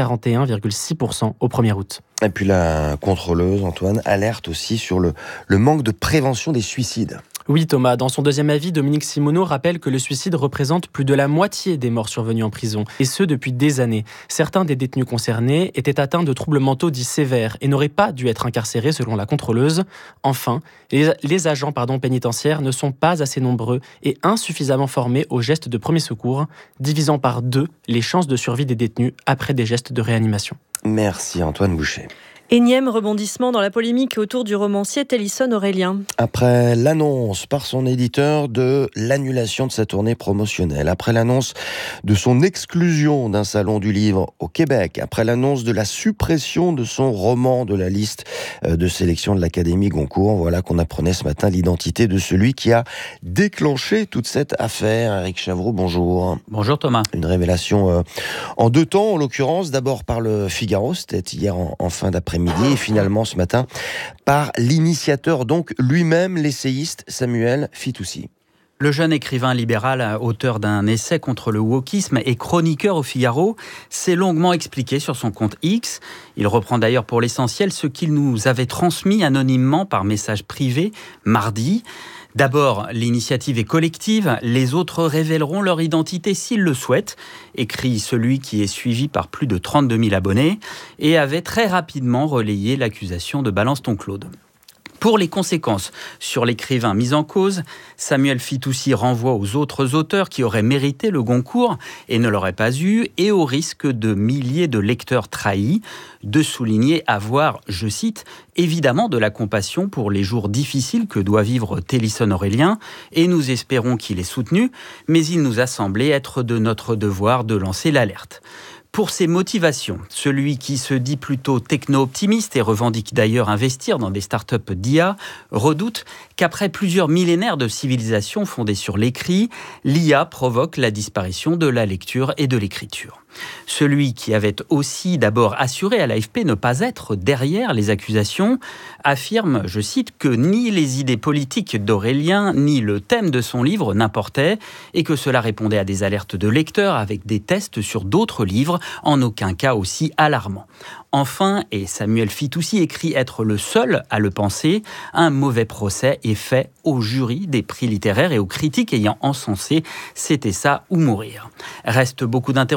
141,6% au 1er août. Et puis la contrôleuse, Antoine, alerte aussi sur le manque de prévention des suicides. Oui Thomas, dans son deuxième avis, Dominique Simoneau rappelle que le suicide représente plus de la moitié des morts survenues en prison, et ce depuis des années. Certains des détenus concernés étaient atteints de troubles mentaux dits sévères et n'auraient pas dû être incarcérés selon la contrôleuse. Enfin, les agents pénitentiaires ne sont pas assez nombreux et insuffisamment formés aux gestes de premier secours, divisant par 2 les chances de survie des détenus après des gestes de réanimation. Merci Antoine Boucher. Énième rebondissement dans la polémique autour du romancier Tennyson Aurélien. Après l'annonce par son éditeur de l'annulation de sa tournée promotionnelle, après l'annonce de son exclusion d'un salon du livre au Québec, après l'annonce de la suppression de son roman de la liste de sélection de l'Académie Goncourt, voilà qu'on apprenait ce matin l'identité de celui qui a déclenché toute cette affaire. Éric Chavroux, bonjour. Bonjour Thomas. Une révélation en 2 temps, en l'occurrence, d'abord par le Figaro, c'était hier en fin d'après-midi, et finalement ce matin par l'initiateur, donc lui-même, l'essayiste Samuel Fitoussi. Le jeune écrivain libéral, auteur d'un essai contre le wokisme et chroniqueur au Figaro, s'est longuement expliqué sur son compte X. Il reprend d'ailleurs pour l'essentiel ce qu'il nous avait transmis anonymement par message privé mardi. D'abord, l'initiative est collective, les autres révéleront leur identité s'ils le souhaitent, écrit celui qui est suivi par plus de 32 000 abonnés et avait très rapidement relayé l'accusation de Balance ton Claude. Pour les conséquences sur l'écrivain mis en cause, Samuel Fitoussi renvoie aux autres auteurs qui auraient mérité le Goncourt et ne l'auraient pas eu, et au risque de milliers de lecteurs trahis, de souligner avoir, je cite, évidemment de la compassion pour les jours difficiles que doit vivre Tennyson Aurélien, et nous espérons qu'il est soutenu, mais il nous a semblé être de notre devoir de lancer l'alerte. Pour ses motivations, celui qui se dit plutôt techno-optimiste et revendique d'ailleurs investir dans des startups d'IA, redoute qu'après plusieurs millénaires de civilisation fondée sur l'écrit, l'IA provoque la disparition de la lecture et de l'écriture. Celui qui avait aussi d'abord assuré à l'AFP ne pas être derrière les accusations, affirme, je cite, que ni les idées politiques d'Aurélien, ni le thème de son livre n'importaient, et que cela répondait à des alertes de lecteurs avec des tests sur d'autres livres, en aucun cas aussi alarmants. Enfin, et Samuel Fitoussi écrit être le seul à le penser, un mauvais procès est fait au jury des prix littéraires et aux critiques ayant encensé « C'était ça ou mourir ». Reste beaucoup d'interrogations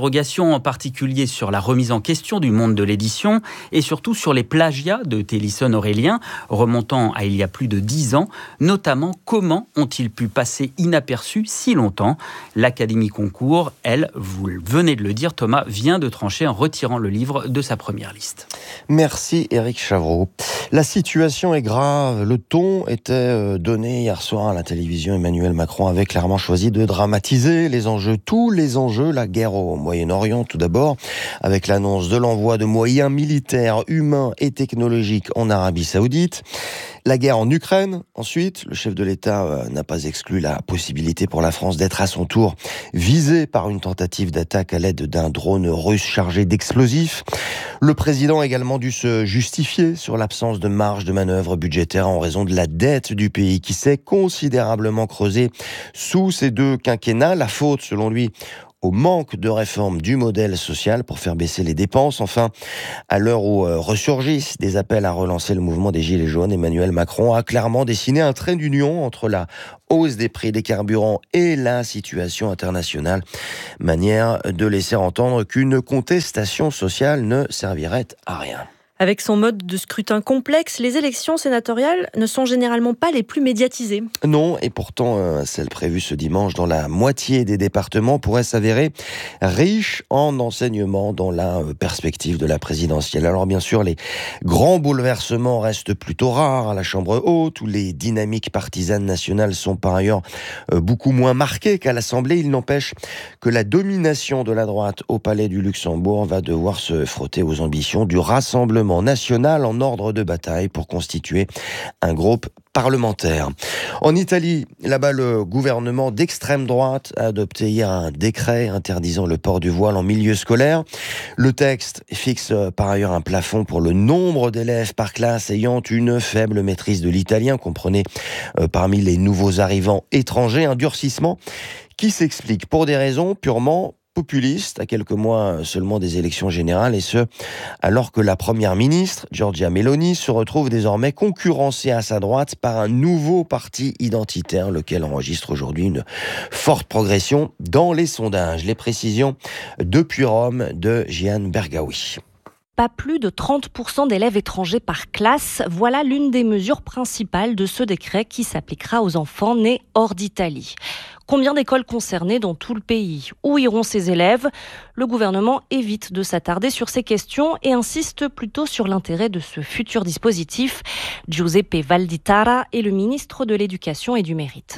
questions en particulier sur la remise en question du monde de l'édition et surtout sur les plagiats de Télisson-Aurélien, remontant à il y a plus de 10 ans, notamment comment ont-ils pu passer inaperçus si longtemps. L'Académie Goncourt, elle, vous venez de le dire, Thomas, vient de trancher en retirant le livre de sa première liste. Merci Éric Chavreau. La situation est grave. Le ton était donné hier soir à la télévision. Emmanuel Macron avait clairement choisi de dramatiser les enjeux, tous les enjeux. La guerre au Moyen-Orient tout d'abord, avec l'annonce de l'envoi de moyens militaires, humains et technologiques en Arabie Saoudite. La guerre en Ukraine, ensuite. Le chef de l'État n'a pas exclu la possibilité pour la France d'être à son tour visée par une tentative d'attaque à l'aide d'un drone russe chargé d'explosifs. Le président a également dû se justifier sur l'absence de marge de manœuvre budgétaire en raison de la dette du pays qui s'est considérablement creusée sous ces 2 quinquennats. La faute, selon lui, au manque de réforme du modèle social pour faire baisser les dépenses. Enfin, à l'heure où ressurgissent des appels à relancer le mouvement des Gilets jaunes, Emmanuel Macron a clairement dessiné un trait d'union entre la hausse des prix des carburants et la situation internationale. Manière de laisser entendre qu'une contestation sociale ne servirait à rien. Avec son mode de scrutin complexe, les élections sénatoriales ne sont généralement pas les plus médiatisées. Non, et pourtant, celle prévue ce dimanche dans la moitié des départements pourrait s'avérer riche en enseignements dans la perspective de la présidentielle. Alors bien sûr, les grands bouleversements restent plutôt rares à la Chambre haute, où les dynamiques partisanes nationales sont par ailleurs beaucoup moins marquées qu'à l'Assemblée. Il n'empêche que la domination de la droite au Palais du Luxembourg va devoir se frotter aux ambitions du Rassemblement national en ordre de bataille pour constituer un groupe parlementaire. En Italie, là-bas, le gouvernement d'extrême droite a adopté hier un décret interdisant le port du voile en milieu scolaire. Le texte fixe par ailleurs un plafond pour le nombre d'élèves par classe ayant une faible maîtrise de l'italien, comprenez parmi les nouveaux arrivants étrangers, un durcissement qui s'explique pour des raisons purement populiste, à quelques mois seulement des élections générales, et ce, alors que la première ministre, Giorgia Meloni, se retrouve désormais concurrencée à sa droite par un nouveau parti identitaire, lequel enregistre aujourd'hui une forte progression dans les sondages. Les précisions depuis Rome de Gian Bergawi. Pas plus de 30% d'élèves étrangers par classe. Voilà l'une des mesures principales de ce décret qui s'appliquera aux enfants nés hors d'Italie. Combien d'écoles concernées dans tout le pays? Où iront ces élèves? Le gouvernement évite de s'attarder sur ces questions et insiste plutôt sur l'intérêt de ce futur dispositif. Giuseppe Valditara est le ministre de l'Éducation et du Mérite.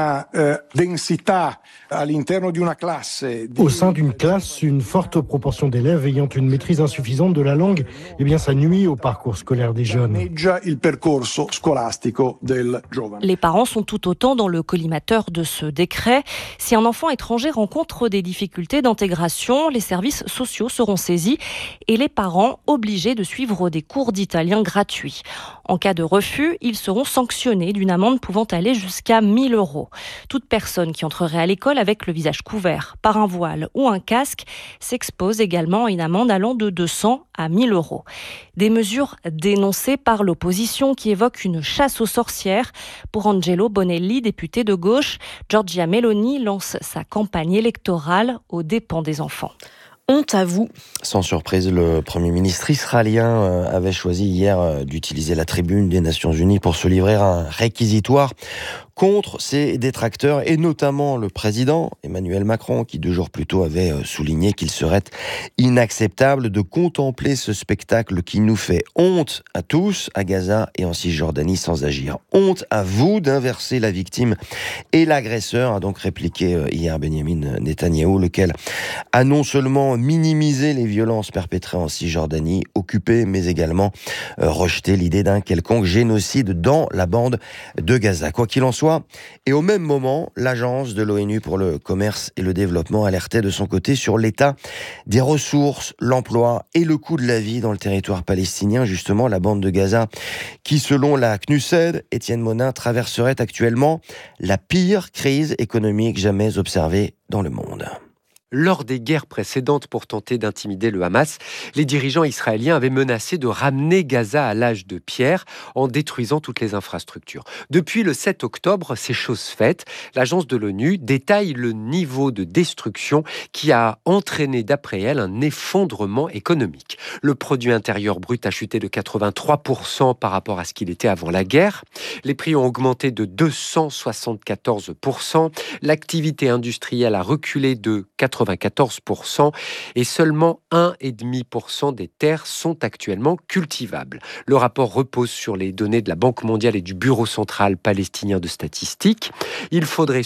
Au sein d'une classe, une forte proportion d'élèves ayant une maîtrise insuffisante de la langue, ça nuit au parcours scolaire des jeunes. Les parents sont tout autant dans le collimateur de ce décret. Si un enfant étranger rencontre des difficultés d'intégration, les services sociaux seront saisis et les parents obligés de suivre des cours d'italien gratuits. En cas de refus, ils seront sanctionnés d'une amende pouvant aller jusqu'à 1 000 €. Toute personne qui entrerait à l'école avec le visage couvert par un voile ou un casque s'expose également à une amende allant de 200 à 1 000 €. Des mesures dénoncées par l'opposition qui évoque une chasse aux sorcières. Pour Angelo Bonelli, député de gauche, Giorgia Meloni lance sa campagne électorale aux dépens des enfants. Honte à vous. Sans surprise, le Premier ministre israélien avait choisi hier d'utiliser la tribune des Nations Unies pour se livrer à un réquisitoire contre ses détracteurs, et notamment le président Emmanuel Macron, qui 2 jours plus tôt avait souligné qu'il serait inacceptable de contempler ce spectacle qui nous fait honte à tous, à Gaza et en Cisjordanie, sans agir. Honte à vous d'inverser la victime et l'agresseur, a donc répliqué hier Benyamin Netanyahou, lequel a non seulement minimisé les violences perpétrées en Cisjordanie, occupé, mais également rejeté l'idée d'un quelconque génocide dans la bande de Gaza. Quoi qu'il en soit, et au même moment, l'agence de l'ONU pour le commerce et le développement alertait de son côté sur l'état des ressources, l'emploi et le coût de la vie dans le territoire palestinien, justement la bande de Gaza, qui selon la CNUSED, Étienne Monin, traverserait actuellement la pire crise économique jamais observée dans le monde. Lors des guerres précédentes pour tenter d'intimider le Hamas, les dirigeants israéliens avaient menacé de ramener Gaza à l'âge de pierre en détruisant toutes les infrastructures. Depuis le 7 octobre, c'est chose faite. L'agence de l'ONU détaille le niveau de destruction qui a entraîné, d'après elle, un effondrement économique. Le produit intérieur brut a chuté de 83% par rapport à ce qu'il était avant la guerre. Les prix ont augmenté de 274%. L'activité industrielle a reculé de 94% et seulement 1,5% des terres sont actuellement cultivables. Le rapport repose sur les données de la Banque mondiale et du Bureau central palestinien de statistiques. Il faudrait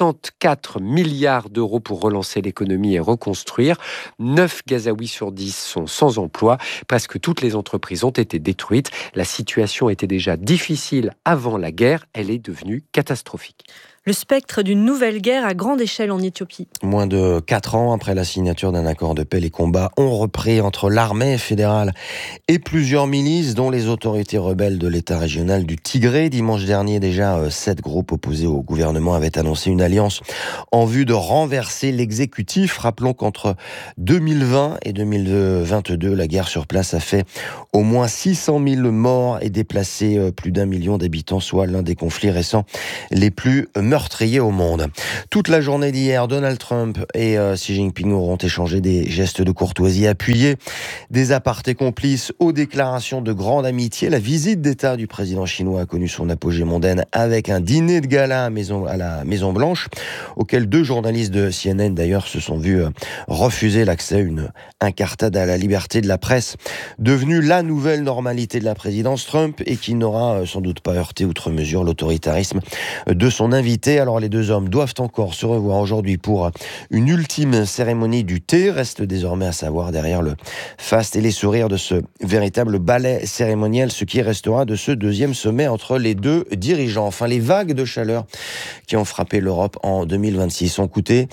64 milliards d'euros pour relancer l'économie et reconstruire. 9 Gazaouis sur 10 sont sans emploi. Presque toutes les entreprises ont été détruites. La situation était déjà difficile avant la guerre. Elle est devenue catastrophique. Le spectre d'une nouvelle guerre à grande échelle en Éthiopie. Moins de 4 ans après la signature d'un accord de paix, les combats ont repris entre l'armée fédérale et plusieurs milices, dont les autorités rebelles de l'État régional du Tigré. Dimanche dernier, déjà, 7 groupes opposés au gouvernement avaient annoncé une alliance en vue de renverser l'exécutif. Rappelons qu'entre 2020 et 2022, la guerre sur place a fait au moins 600 000 morts et déplacé plus d'1 million d'habitants, soit l'un des conflits récents les plus meurtrier au monde. Toute la journée d'hier, Donald Trump et Xi Jinping auront échangé des gestes de courtoisie appuyés, des apartés complices aux déclarations de grande amitié. La visite d'État du président chinois a connu son apogée mondaine avec un dîner de gala à la Maison-Blanche, auquel 2 journalistes de CNN d'ailleurs se sont vus refuser l'accès, une incartade à la liberté de la presse, devenue la nouvelle normalité de la présidence Trump et qui n'aura sans doute pas heurté outre mesure l'autoritarisme de son invité. Alors les 2 hommes doivent encore se revoir aujourd'hui pour une ultime cérémonie du thé. Reste désormais à savoir derrière le faste et les sourires de ce véritable ballet cérémoniel ce qui restera de ce 2e sommet entre les 2 dirigeants. Enfin, les vagues de chaleur qui ont frappé l'Europe en 2026 ont coûté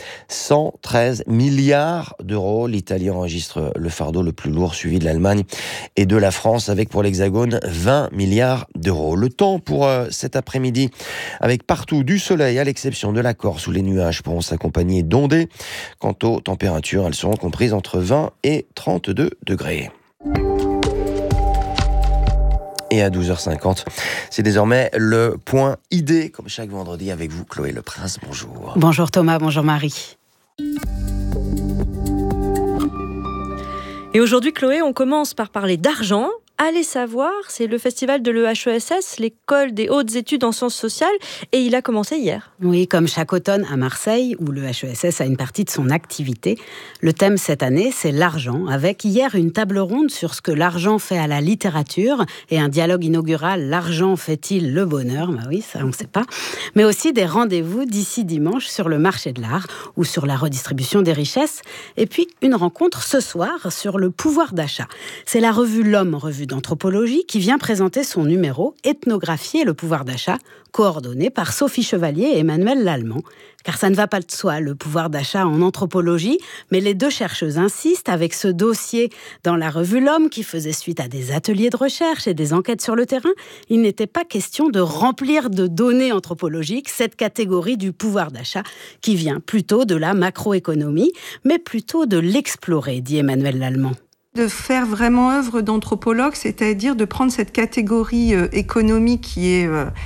113 milliards d'euros. L'Italie enregistre le fardeau le plus lourd, suivi de l'Allemagne et de la France avec pour l'Hexagone 20 milliards d'euros. Le temps pour cet après-midi avec partout du soleil, à l'exception de la Corse où les nuages pourront s'accompagner d'ondées. Quant aux températures, elles seront comprises entre 20 et 32 degrés. Et à 12h50, c'est désormais le point ID, comme chaque vendredi avec vous, Chloé Le Prince. Bonjour. Bonjour Thomas, bonjour Marie. Et aujourd'hui, Chloé, on commence par parler d'argent. Allez savoir, c'est le festival de l'EHESS, l'école des hautes études en sciences sociales, et il a commencé hier. Oui, comme chaque automne à Marseille, où l'EHESS a une partie de son activité. Le thème cette année, c'est l'argent, avec hier une table ronde sur ce que l'argent fait à la littérature, et un dialogue inaugural, l'argent fait-il le bonheur ? Bah oui, ça on ne sait pas. Mais aussi des rendez-vous d'ici dimanche sur le marché de l'art, ou sur la redistribution des richesses, et puis une rencontre ce soir sur le pouvoir d'achat. C'est la revue L'Homme, revue d'anthropologie, qui vient présenter son numéro « Ethnographier le pouvoir d'achat », coordonné par Sophie Chevalier et Emmanuel Lallemand. Car ça ne va pas de soi, le pouvoir d'achat en anthropologie, mais les 2 chercheuses insistent avec ce dossier dans la revue L'Homme qui faisait suite à des ateliers de recherche et des enquêtes sur le terrain. Il n'était pas question de remplir de données anthropologiques cette catégorie du pouvoir d'achat qui vient plutôt de la macroéconomie, mais plutôt de l'explorer, dit Emmanuel Lallemand. De faire vraiment œuvre d'anthropologue, c'est-à-dire de prendre cette catégorie économique qui est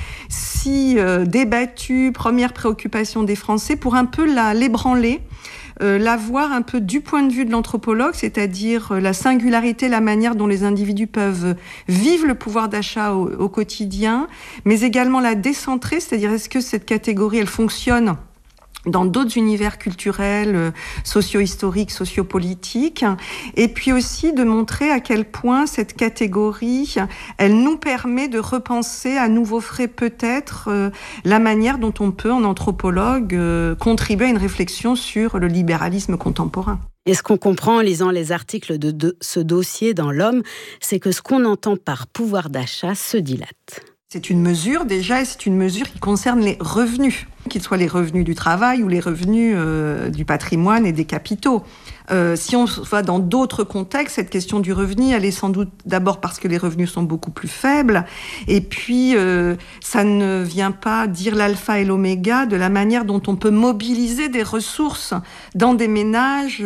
si débattue, première préoccupation des Français, pour un peu l'ébranler, la voir un peu du point de vue de l'anthropologue, c'est-à-dire la singularité, la manière dont les individus peuvent vivre le pouvoir d'achat au quotidien, mais également la décentrer, c'est-à-dire est-ce que cette catégorie, elle fonctionne dans d'autres univers culturels, socio-historiques, sociopolitiques, et puis aussi de montrer à quel point cette catégorie, elle nous permet de repenser à nouveau frais peut-être la manière dont on peut, en anthropologue, contribuer à une réflexion sur le libéralisme contemporain. Et ce qu'on comprend en lisant les articles de ce dossier dans L'Homme, c'est que ce qu'on entend par pouvoir d'achat se dilate. C'est une mesure déjà, et c'est une mesure qui concerne les revenus, qu'ils soient les revenus du travail ou les revenus du patrimoine et des capitaux. Si on va dans d'autres contextes, cette question du revenu, elle est sans doute d'abord parce que les revenus sont beaucoup plus faibles, et puis ça ne vient pas dire l'alpha et l'oméga de la manière dont on peut mobiliser des ressources dans des ménages.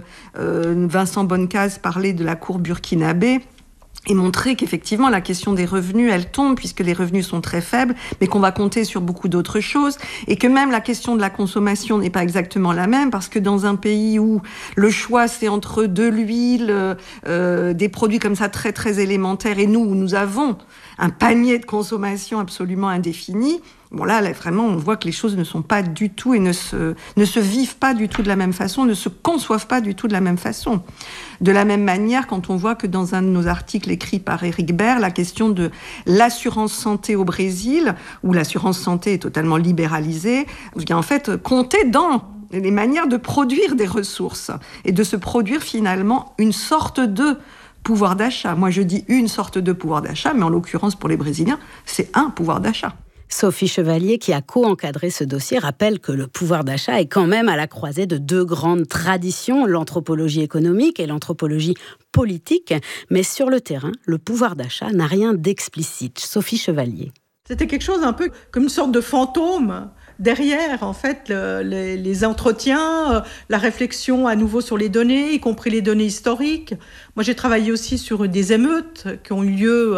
Vincent Bonnecase parlait de la cour burkinabé, et montrer qu'effectivement la question des revenus, elle tombe puisque les revenus sont très faibles, mais qu'on va compter sur beaucoup d'autres choses, et que même la question de la consommation n'est pas exactement la même, parce que dans un pays où le choix c'est entre de l'huile, des produits comme ça très très élémentaires, et nous où nous avons un panier de consommation absolument indéfini, bon là vraiment on voit que les choses ne sont pas du tout et ne se vivent pas du tout de la même façon, ne se conçoivent pas du tout de la même façon. De la même manière, quand on voit que dans un de nos articles écrits par Éric Baird, la question de l'assurance santé au Brésil, où l'assurance santé est totalement libéralisée, il y a en fait compter dans les manières de produire des ressources et de se produire finalement une sorte de pouvoir d'achat. Moi, je dis une sorte de pouvoir d'achat, mais en l'occurrence, pour les Brésiliens, c'est un pouvoir d'achat. Sophie Chevalier, qui a co-encadré ce dossier, rappelle que le pouvoir d'achat est quand même à la croisée de deux grandes traditions, l'anthropologie économique et l'anthropologie politique. Mais sur le terrain, le pouvoir d'achat n'a rien d'explicite. Sophie Chevalier. C'était quelque chose un peu comme une sorte de fantôme. Derrière, en fait, les entretiens, la réflexion à nouveau sur les données, y compris les données historiques. Moi, j'ai travaillé aussi sur des émeutes qui ont eu lieu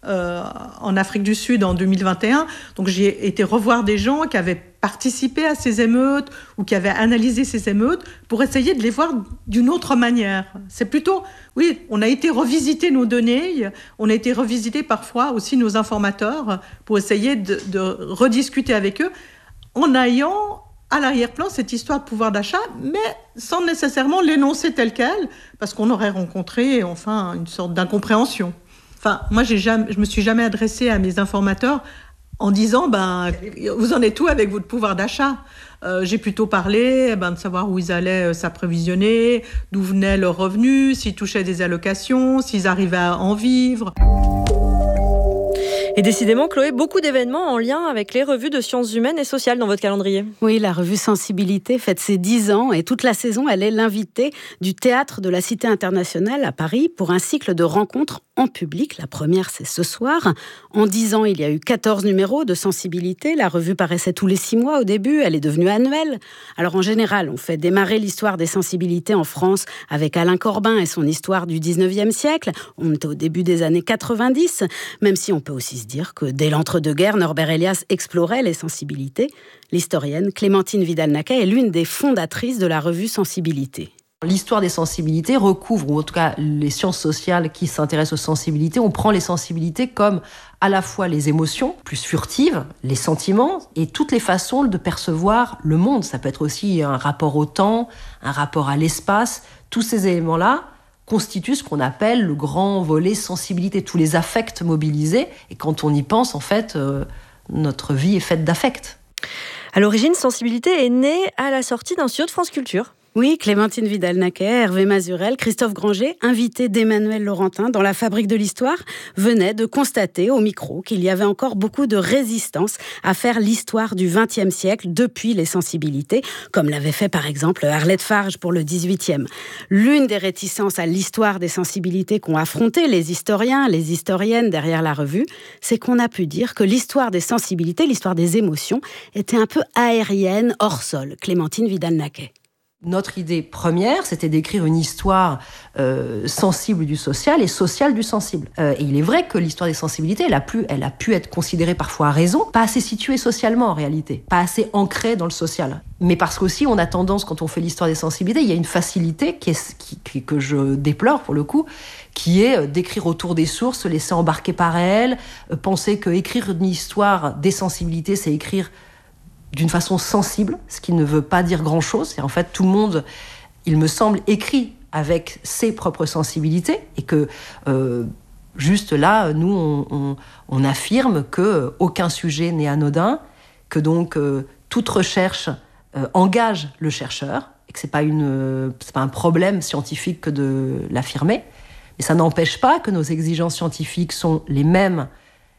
en Afrique du Sud en 2021. Donc, j'ai été revoir des gens qui avaient participé à ces émeutes ou qui avaient analysé ces émeutes pour essayer de les voir d'une autre manière. C'est plutôt, oui, on a été revisiter nos données, on a été revisiter parfois aussi nos informateurs pour essayer de rediscuter avec eux, en ayant à l'arrière-plan cette histoire de pouvoir d'achat, mais sans nécessairement l'énoncer telle qu'elle, parce qu'on aurait rencontré enfin une sorte d'incompréhension. Enfin, moi, je me suis jamais adressée à mes informateurs en disant vous en êtes où avec votre pouvoir d'achat ? J'ai plutôt parlé de savoir où ils allaient s'approvisionner, d'où venaient leurs revenus, s'ils touchaient des allocations, s'ils arrivaient à en vivre. Et décidément, Chloé, beaucoup d'événements en lien avec les revues de sciences humaines et sociales dans votre calendrier. Oui, la revue Sensibilité fête ses 10 ans et toute la saison, elle est l'invitée du Théâtre de la Cité internationale à Paris pour un cycle de rencontres en public. La première, c'est ce soir. En 10 ans, il y a eu 14 numéros de Sensibilité. La revue paraissait tous les 6 mois au début. Elle est devenue annuelle. Alors, en général, on fait démarrer l'histoire des sensibilités en France avec Alain Corbin et son histoire du 19e siècle. On était au début des années 90, même si on peut aussi se dire que dès l'entre-deux-guerres, Norbert Elias explorait les sensibilités. L'historienne Clémentine Vidal-Naquet est l'une des fondatrices de la revue Sensibilité. L'histoire des sensibilités recouvre, ou en tout cas les sciences sociales qui s'intéressent aux sensibilités, on prend les sensibilités comme à la fois les émotions, plus furtives, les sentiments, et toutes les façons de percevoir le monde. Ça peut être aussi un rapport au temps, un rapport à l'espace. Tous ces éléments-là constituent ce qu'on appelle le grand volet sensibilité, tous les affects mobilisés. Et quand on y pense, en fait, notre vie est faite d'affects. À l'origine, Sensibilité est née à la sortie d'un studio de France Culture. Oui, Clémentine Vidal-Naquet, Hervé Mazurel, Christophe Granger, invités d'Emmanuel Laurentin dans la Fabrique de l'Histoire, venaient de constater au micro qu'il y avait encore beaucoup de résistance à faire l'histoire du XXe siècle depuis les sensibilités, comme l'avait fait par exemple Arlette Farge pour le XVIIIe. L'une des réticences à l'histoire des sensibilités qu'ont affronté les historiens, les historiennes derrière la revue, c'est qu'on a pu dire que l'histoire des sensibilités, l'histoire des émotions, était un peu aérienne, hors sol. Clémentine Vidal-Naquet. Notre idée première, c'était d'écrire une histoire sensible du social et sociale du sensible. Et il est vrai que l'histoire des sensibilités, elle a pu être considérée parfois à raison, pas assez située socialement en réalité, pas assez ancrée dans le social. Mais parce qu'aussi, on a tendance, quand on fait l'histoire des sensibilités, il y a une facilité que je déplore pour le coup, qui est d'écrire autour des sources, se laisser embarquer par elles, penser qu'écrire une histoire des sensibilités, c'est écrire d'une façon sensible, ce qui ne veut pas dire grand-chose. Et en fait, tout le monde, il me semble, écrit avec ses propres sensibilités et que juste là, nous, on affirme qu'aucun sujet n'est anodin, que donc toute recherche engage le chercheur et que c'est pas un problème scientifique que de l'affirmer. Mais ça n'empêche pas que nos exigences scientifiques sont les mêmes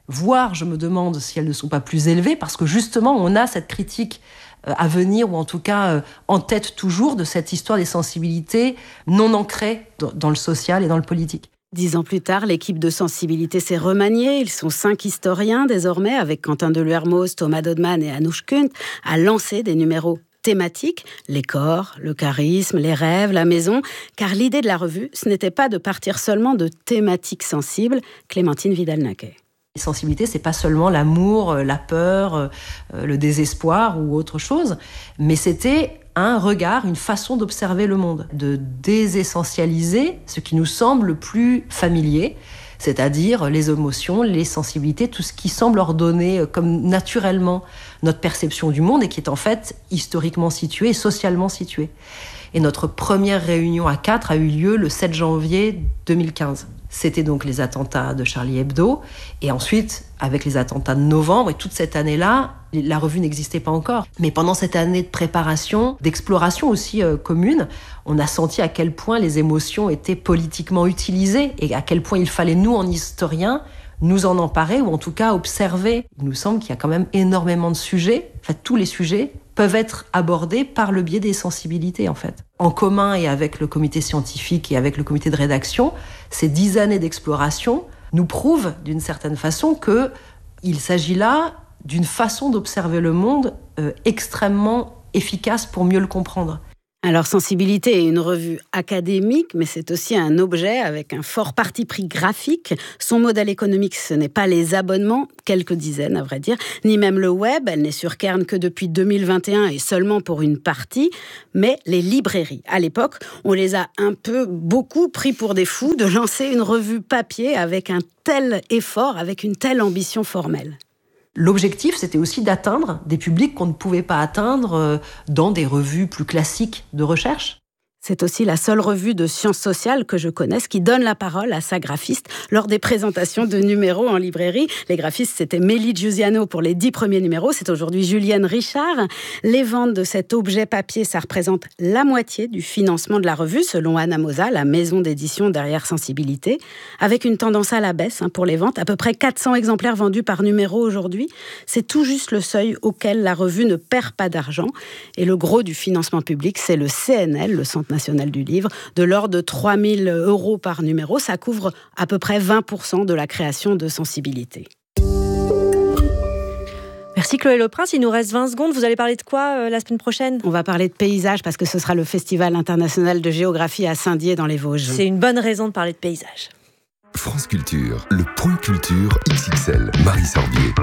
voire je me demande si elles ne sont pas plus élevées, parce que justement on a cette critique à venir, ou en tout cas en tête toujours, de cette histoire des sensibilités non ancrées dans le social et dans le politique. 10 ans plus tard, l'équipe de sensibilité s'est remaniée. Ils sont 5 historiens désormais, avec Quentin Deluermoz, Thomas Dodman et Anouche Kunt, à lancer des numéros thématiques, les corps, le charisme, les rêves, la maison, car l'idée de la revue, ce n'était pas de partir seulement de thématiques sensibles. Clémentine Vidal-Naquet. Les sensibilités, c'est pas seulement l'amour, la peur, le désespoir ou autre chose, mais c'était un regard, une façon d'observer le monde, de désessentialiser ce qui nous semble le plus familier, c'est-à-dire les émotions, les sensibilités, tout ce qui semble ordonner comme naturellement notre perception du monde et qui est en fait historiquement situé et socialement situé. Et notre première réunion à 4 a eu lieu le 7 janvier 2015. C'était donc les attentats de Charlie Hebdo. Et ensuite, avec les attentats de novembre, et toute cette année-là, la revue n'existait pas encore. Mais pendant cette année de préparation, d'exploration aussi commune, on a senti à quel point les émotions étaient politiquement utilisées et à quel point il fallait, nous, en historiens, nous en emparer ou en tout cas observer. Il nous semble qu'il y a quand même énormément de sujets, en fait, tous les sujets peuvent être abordés par le biais des sensibilités, en fait. En commun et avec le comité scientifique et avec le comité de rédaction, ces 10 années d'exploration nous prouvent, d'une certaine façon, qu'il s'agit là d'une façon d'observer le monde extrêmement efficace pour mieux le comprendre. Alors, Sensibilité est une revue académique, mais c'est aussi un objet avec un fort parti pris graphique. Son modèle économique, ce n'est pas les abonnements, quelques dizaines à vrai dire, ni même le web. Elle n'est sur Kern que depuis 2021 et seulement pour une partie, mais les librairies. À l'époque, on les a beaucoup pris pour des fous de lancer une revue papier avec un tel effort, avec une telle ambition formelle. L'objectif, c'était aussi d'atteindre des publics qu'on ne pouvait pas atteindre dans des revues plus classiques de recherche. C'est aussi la seule revue de sciences sociales que je connaisse qui donne la parole à sa graphiste lors des présentations de numéros en librairie. Les graphistes, c'était Mélie Giusiano pour les 10 premiers numéros. C'est aujourd'hui Julienne Richard. Les ventes de cet objet papier, ça représente la moitié du financement de la revue, selon Anna Mosa, la maison d'édition derrière Sensibilité, avec une tendance à la baisse pour les ventes. À peu près 400 exemplaires vendus par numéro aujourd'hui. C'est tout juste le seuil auquel la revue ne perd pas d'argent. Et le gros du financement public, c'est le CNL, le Centre national du livre, de l'ordre de 3 000 € par numéro. Ça couvre à peu près 20% de la création de Sensibilité. Merci Chloé Leprince, il nous reste 20 secondes. Vous allez parler de quoi la semaine prochaine ? On va parler de paysage parce que ce sera le Festival international de géographie à Saint-Dié dans les Vosges. C'est une bonne raison de parler de paysage. France Culture, le point culture XXL, Marie Sorbier.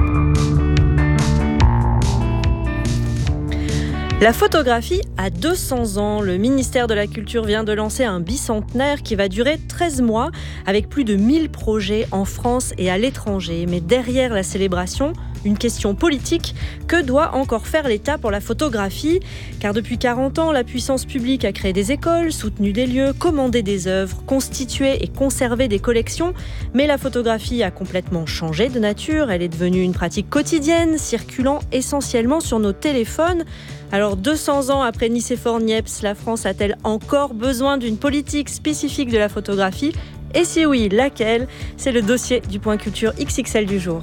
La photographie a 200 ans. Le ministère de la Culture vient de lancer un bicentenaire qui va durer 13 mois avec plus de 1000 projets en France et à l'étranger. Mais derrière la célébration, une question politique. Que doit encore faire l'État pour la photographie ? Car depuis 40 ans, la puissance publique a créé des écoles, soutenu des lieux, commandé des œuvres, constitué et conservé des collections. Mais la photographie a complètement changé de nature. Elle est devenue une pratique quotidienne, circulant essentiellement sur nos téléphones. Alors 200 ans après Nicéphore-Niepce, la France a-t-elle encore besoin d'une politique spécifique de la photographie ? Et si oui, laquelle ? C'est le dossier du Point Culture XXL du jour.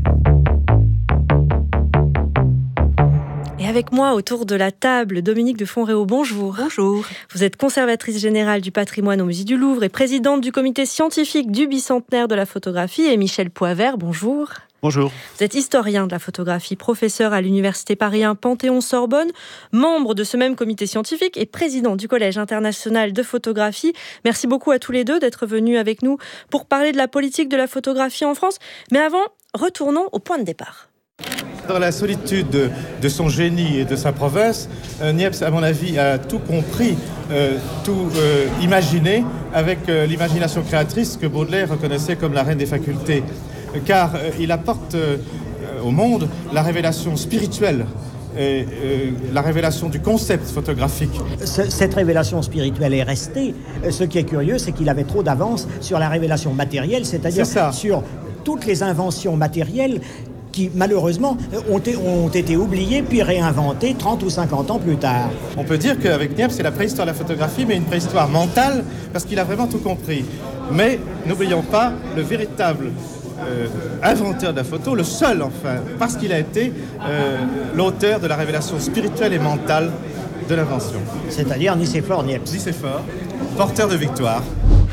Et avec moi, autour de la table, Dominique de Fonréau, bonjour. Bonjour. Vous êtes conservatrice générale du patrimoine au Musée du Louvre et présidente du comité scientifique du bicentenaire de la photographie. Et Michel Poivert, bonjour. Bonjour. Vous êtes historien de la photographie, professeur à l'Université Paris 1 Panthéon-Sorbonne, membre de ce même comité scientifique et président du Collège international de photographie. Merci beaucoup à tous les deux d'être venus avec nous pour parler de la politique de la photographie en France. Mais avant, retournons au point de départ. Dans la solitude de son génie et de sa prouesse, Niepce, à mon avis, a tout compris, tout imaginé avec l'imagination créatrice que Baudelaire reconnaissait comme la reine des facultés. Car il apporte au monde la révélation spirituelle et la révélation du concept photographique. Cette révélation spirituelle est restée. Ce qui est curieux, c'est qu'il avait trop d'avance sur la révélation matérielle, c'est-à-dire sur toutes les inventions matérielles qui, malheureusement, ont été oubliées puis réinventées 30 ou 50 ans plus tard. On peut dire qu'avec Niepce, c'est la préhistoire de la photographie, mais une préhistoire mentale, parce qu'il a vraiment tout compris. Mais n'oublions pas le véritable inventeur de la photo, le seul enfin, parce qu'il a été l'auteur de la révélation spirituelle et mentale de l'invention. C'est-à-dire Nicéphore Niepce. Nicéphore, porteur de victoire.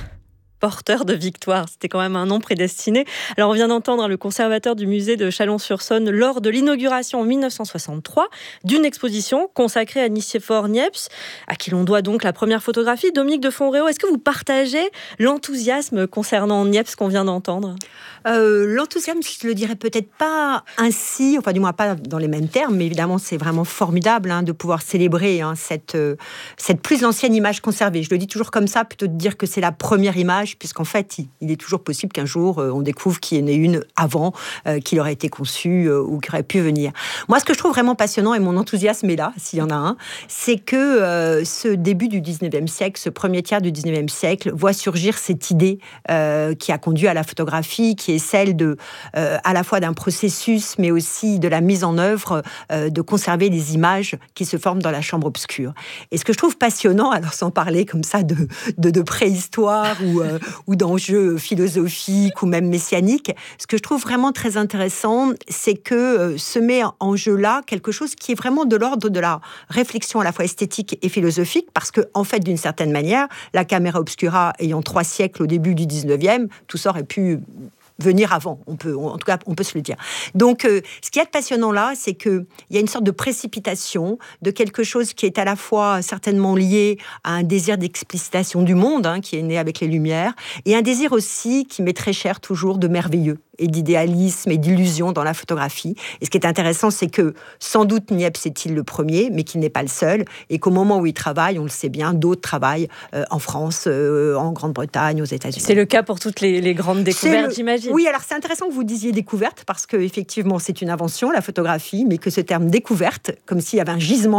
Porteur de victoire, c'était quand même un nom prédestiné. Alors on vient d'entendre le conservateur du musée de Chalon-sur-Saône lors de l'inauguration en 1963 d'une exposition consacrée à Nicéphore Niepce, à qui l'on doit donc la première photographie. Dominique de Fonréau, est-ce que vous partagez l'enthousiasme concernant Niepce qu'on vient d'entendre ? L'enthousiasme, je le dirais peut-être pas ainsi, enfin du moins pas dans les mêmes termes, mais évidemment c'est vraiment formidable de pouvoir célébrer cette plus ancienne image conservée. Je le dis toujours comme ça, plutôt de dire que c'est la première image, puisqu'en fait, il est toujours possible qu'un jour, on découvre qu'il y en ait une avant, qu'il aurait été conçu ou qu'il aurait pu venir. Moi, ce que je trouve vraiment passionnant, et mon enthousiasme est là, s'il y en a un, c'est que ce début du 19e siècle, ce premier tiers du 19e siècle, voit surgir cette idée qui a conduit à la photographie, qui est celle à la fois d'un processus, mais aussi de la mise en œuvre, de conserver des images qui se forment dans la chambre obscure. Et ce que je trouve passionnant, alors sans parler comme ça de préhistoire ou d'enjeux philosophiques ou même messianiques, ce que je trouve vraiment très intéressant, c'est que se met en jeu là quelque chose qui est vraiment de l'ordre de la réflexion à la fois esthétique et philosophique, parce que, en fait, d'une certaine manière, la camera obscura ayant 3 siècles au début du 19e, tout ça aurait pu venir avant, en tout cas, on peut se le dire. Donc, ce qu'il y a de passionnant là, c'est qu'il y a une sorte de précipitation de quelque chose qui est à la fois certainement lié à un désir d'explicitation du monde, qui est né avec les Lumières, et un désir aussi qui m'est très cher toujours de merveilleux, et d'idéalisme et d'illusion dans la photographie. Et ce qui est intéressant, c'est que sans doute Niepce est-il le premier, mais qu'il n'est pas le seul, et qu'au moment où il travaille, on le sait bien, d'autres travaillent en France, en Grande-Bretagne, aux États-Unis. C'est le cas pour toutes les grandes découvertes, j'imagine. Oui, alors c'est intéressant que vous disiez découverte, parce qu'effectivement, c'est une invention, la photographie, mais que ce terme découverte, comme s'il y avait un gisement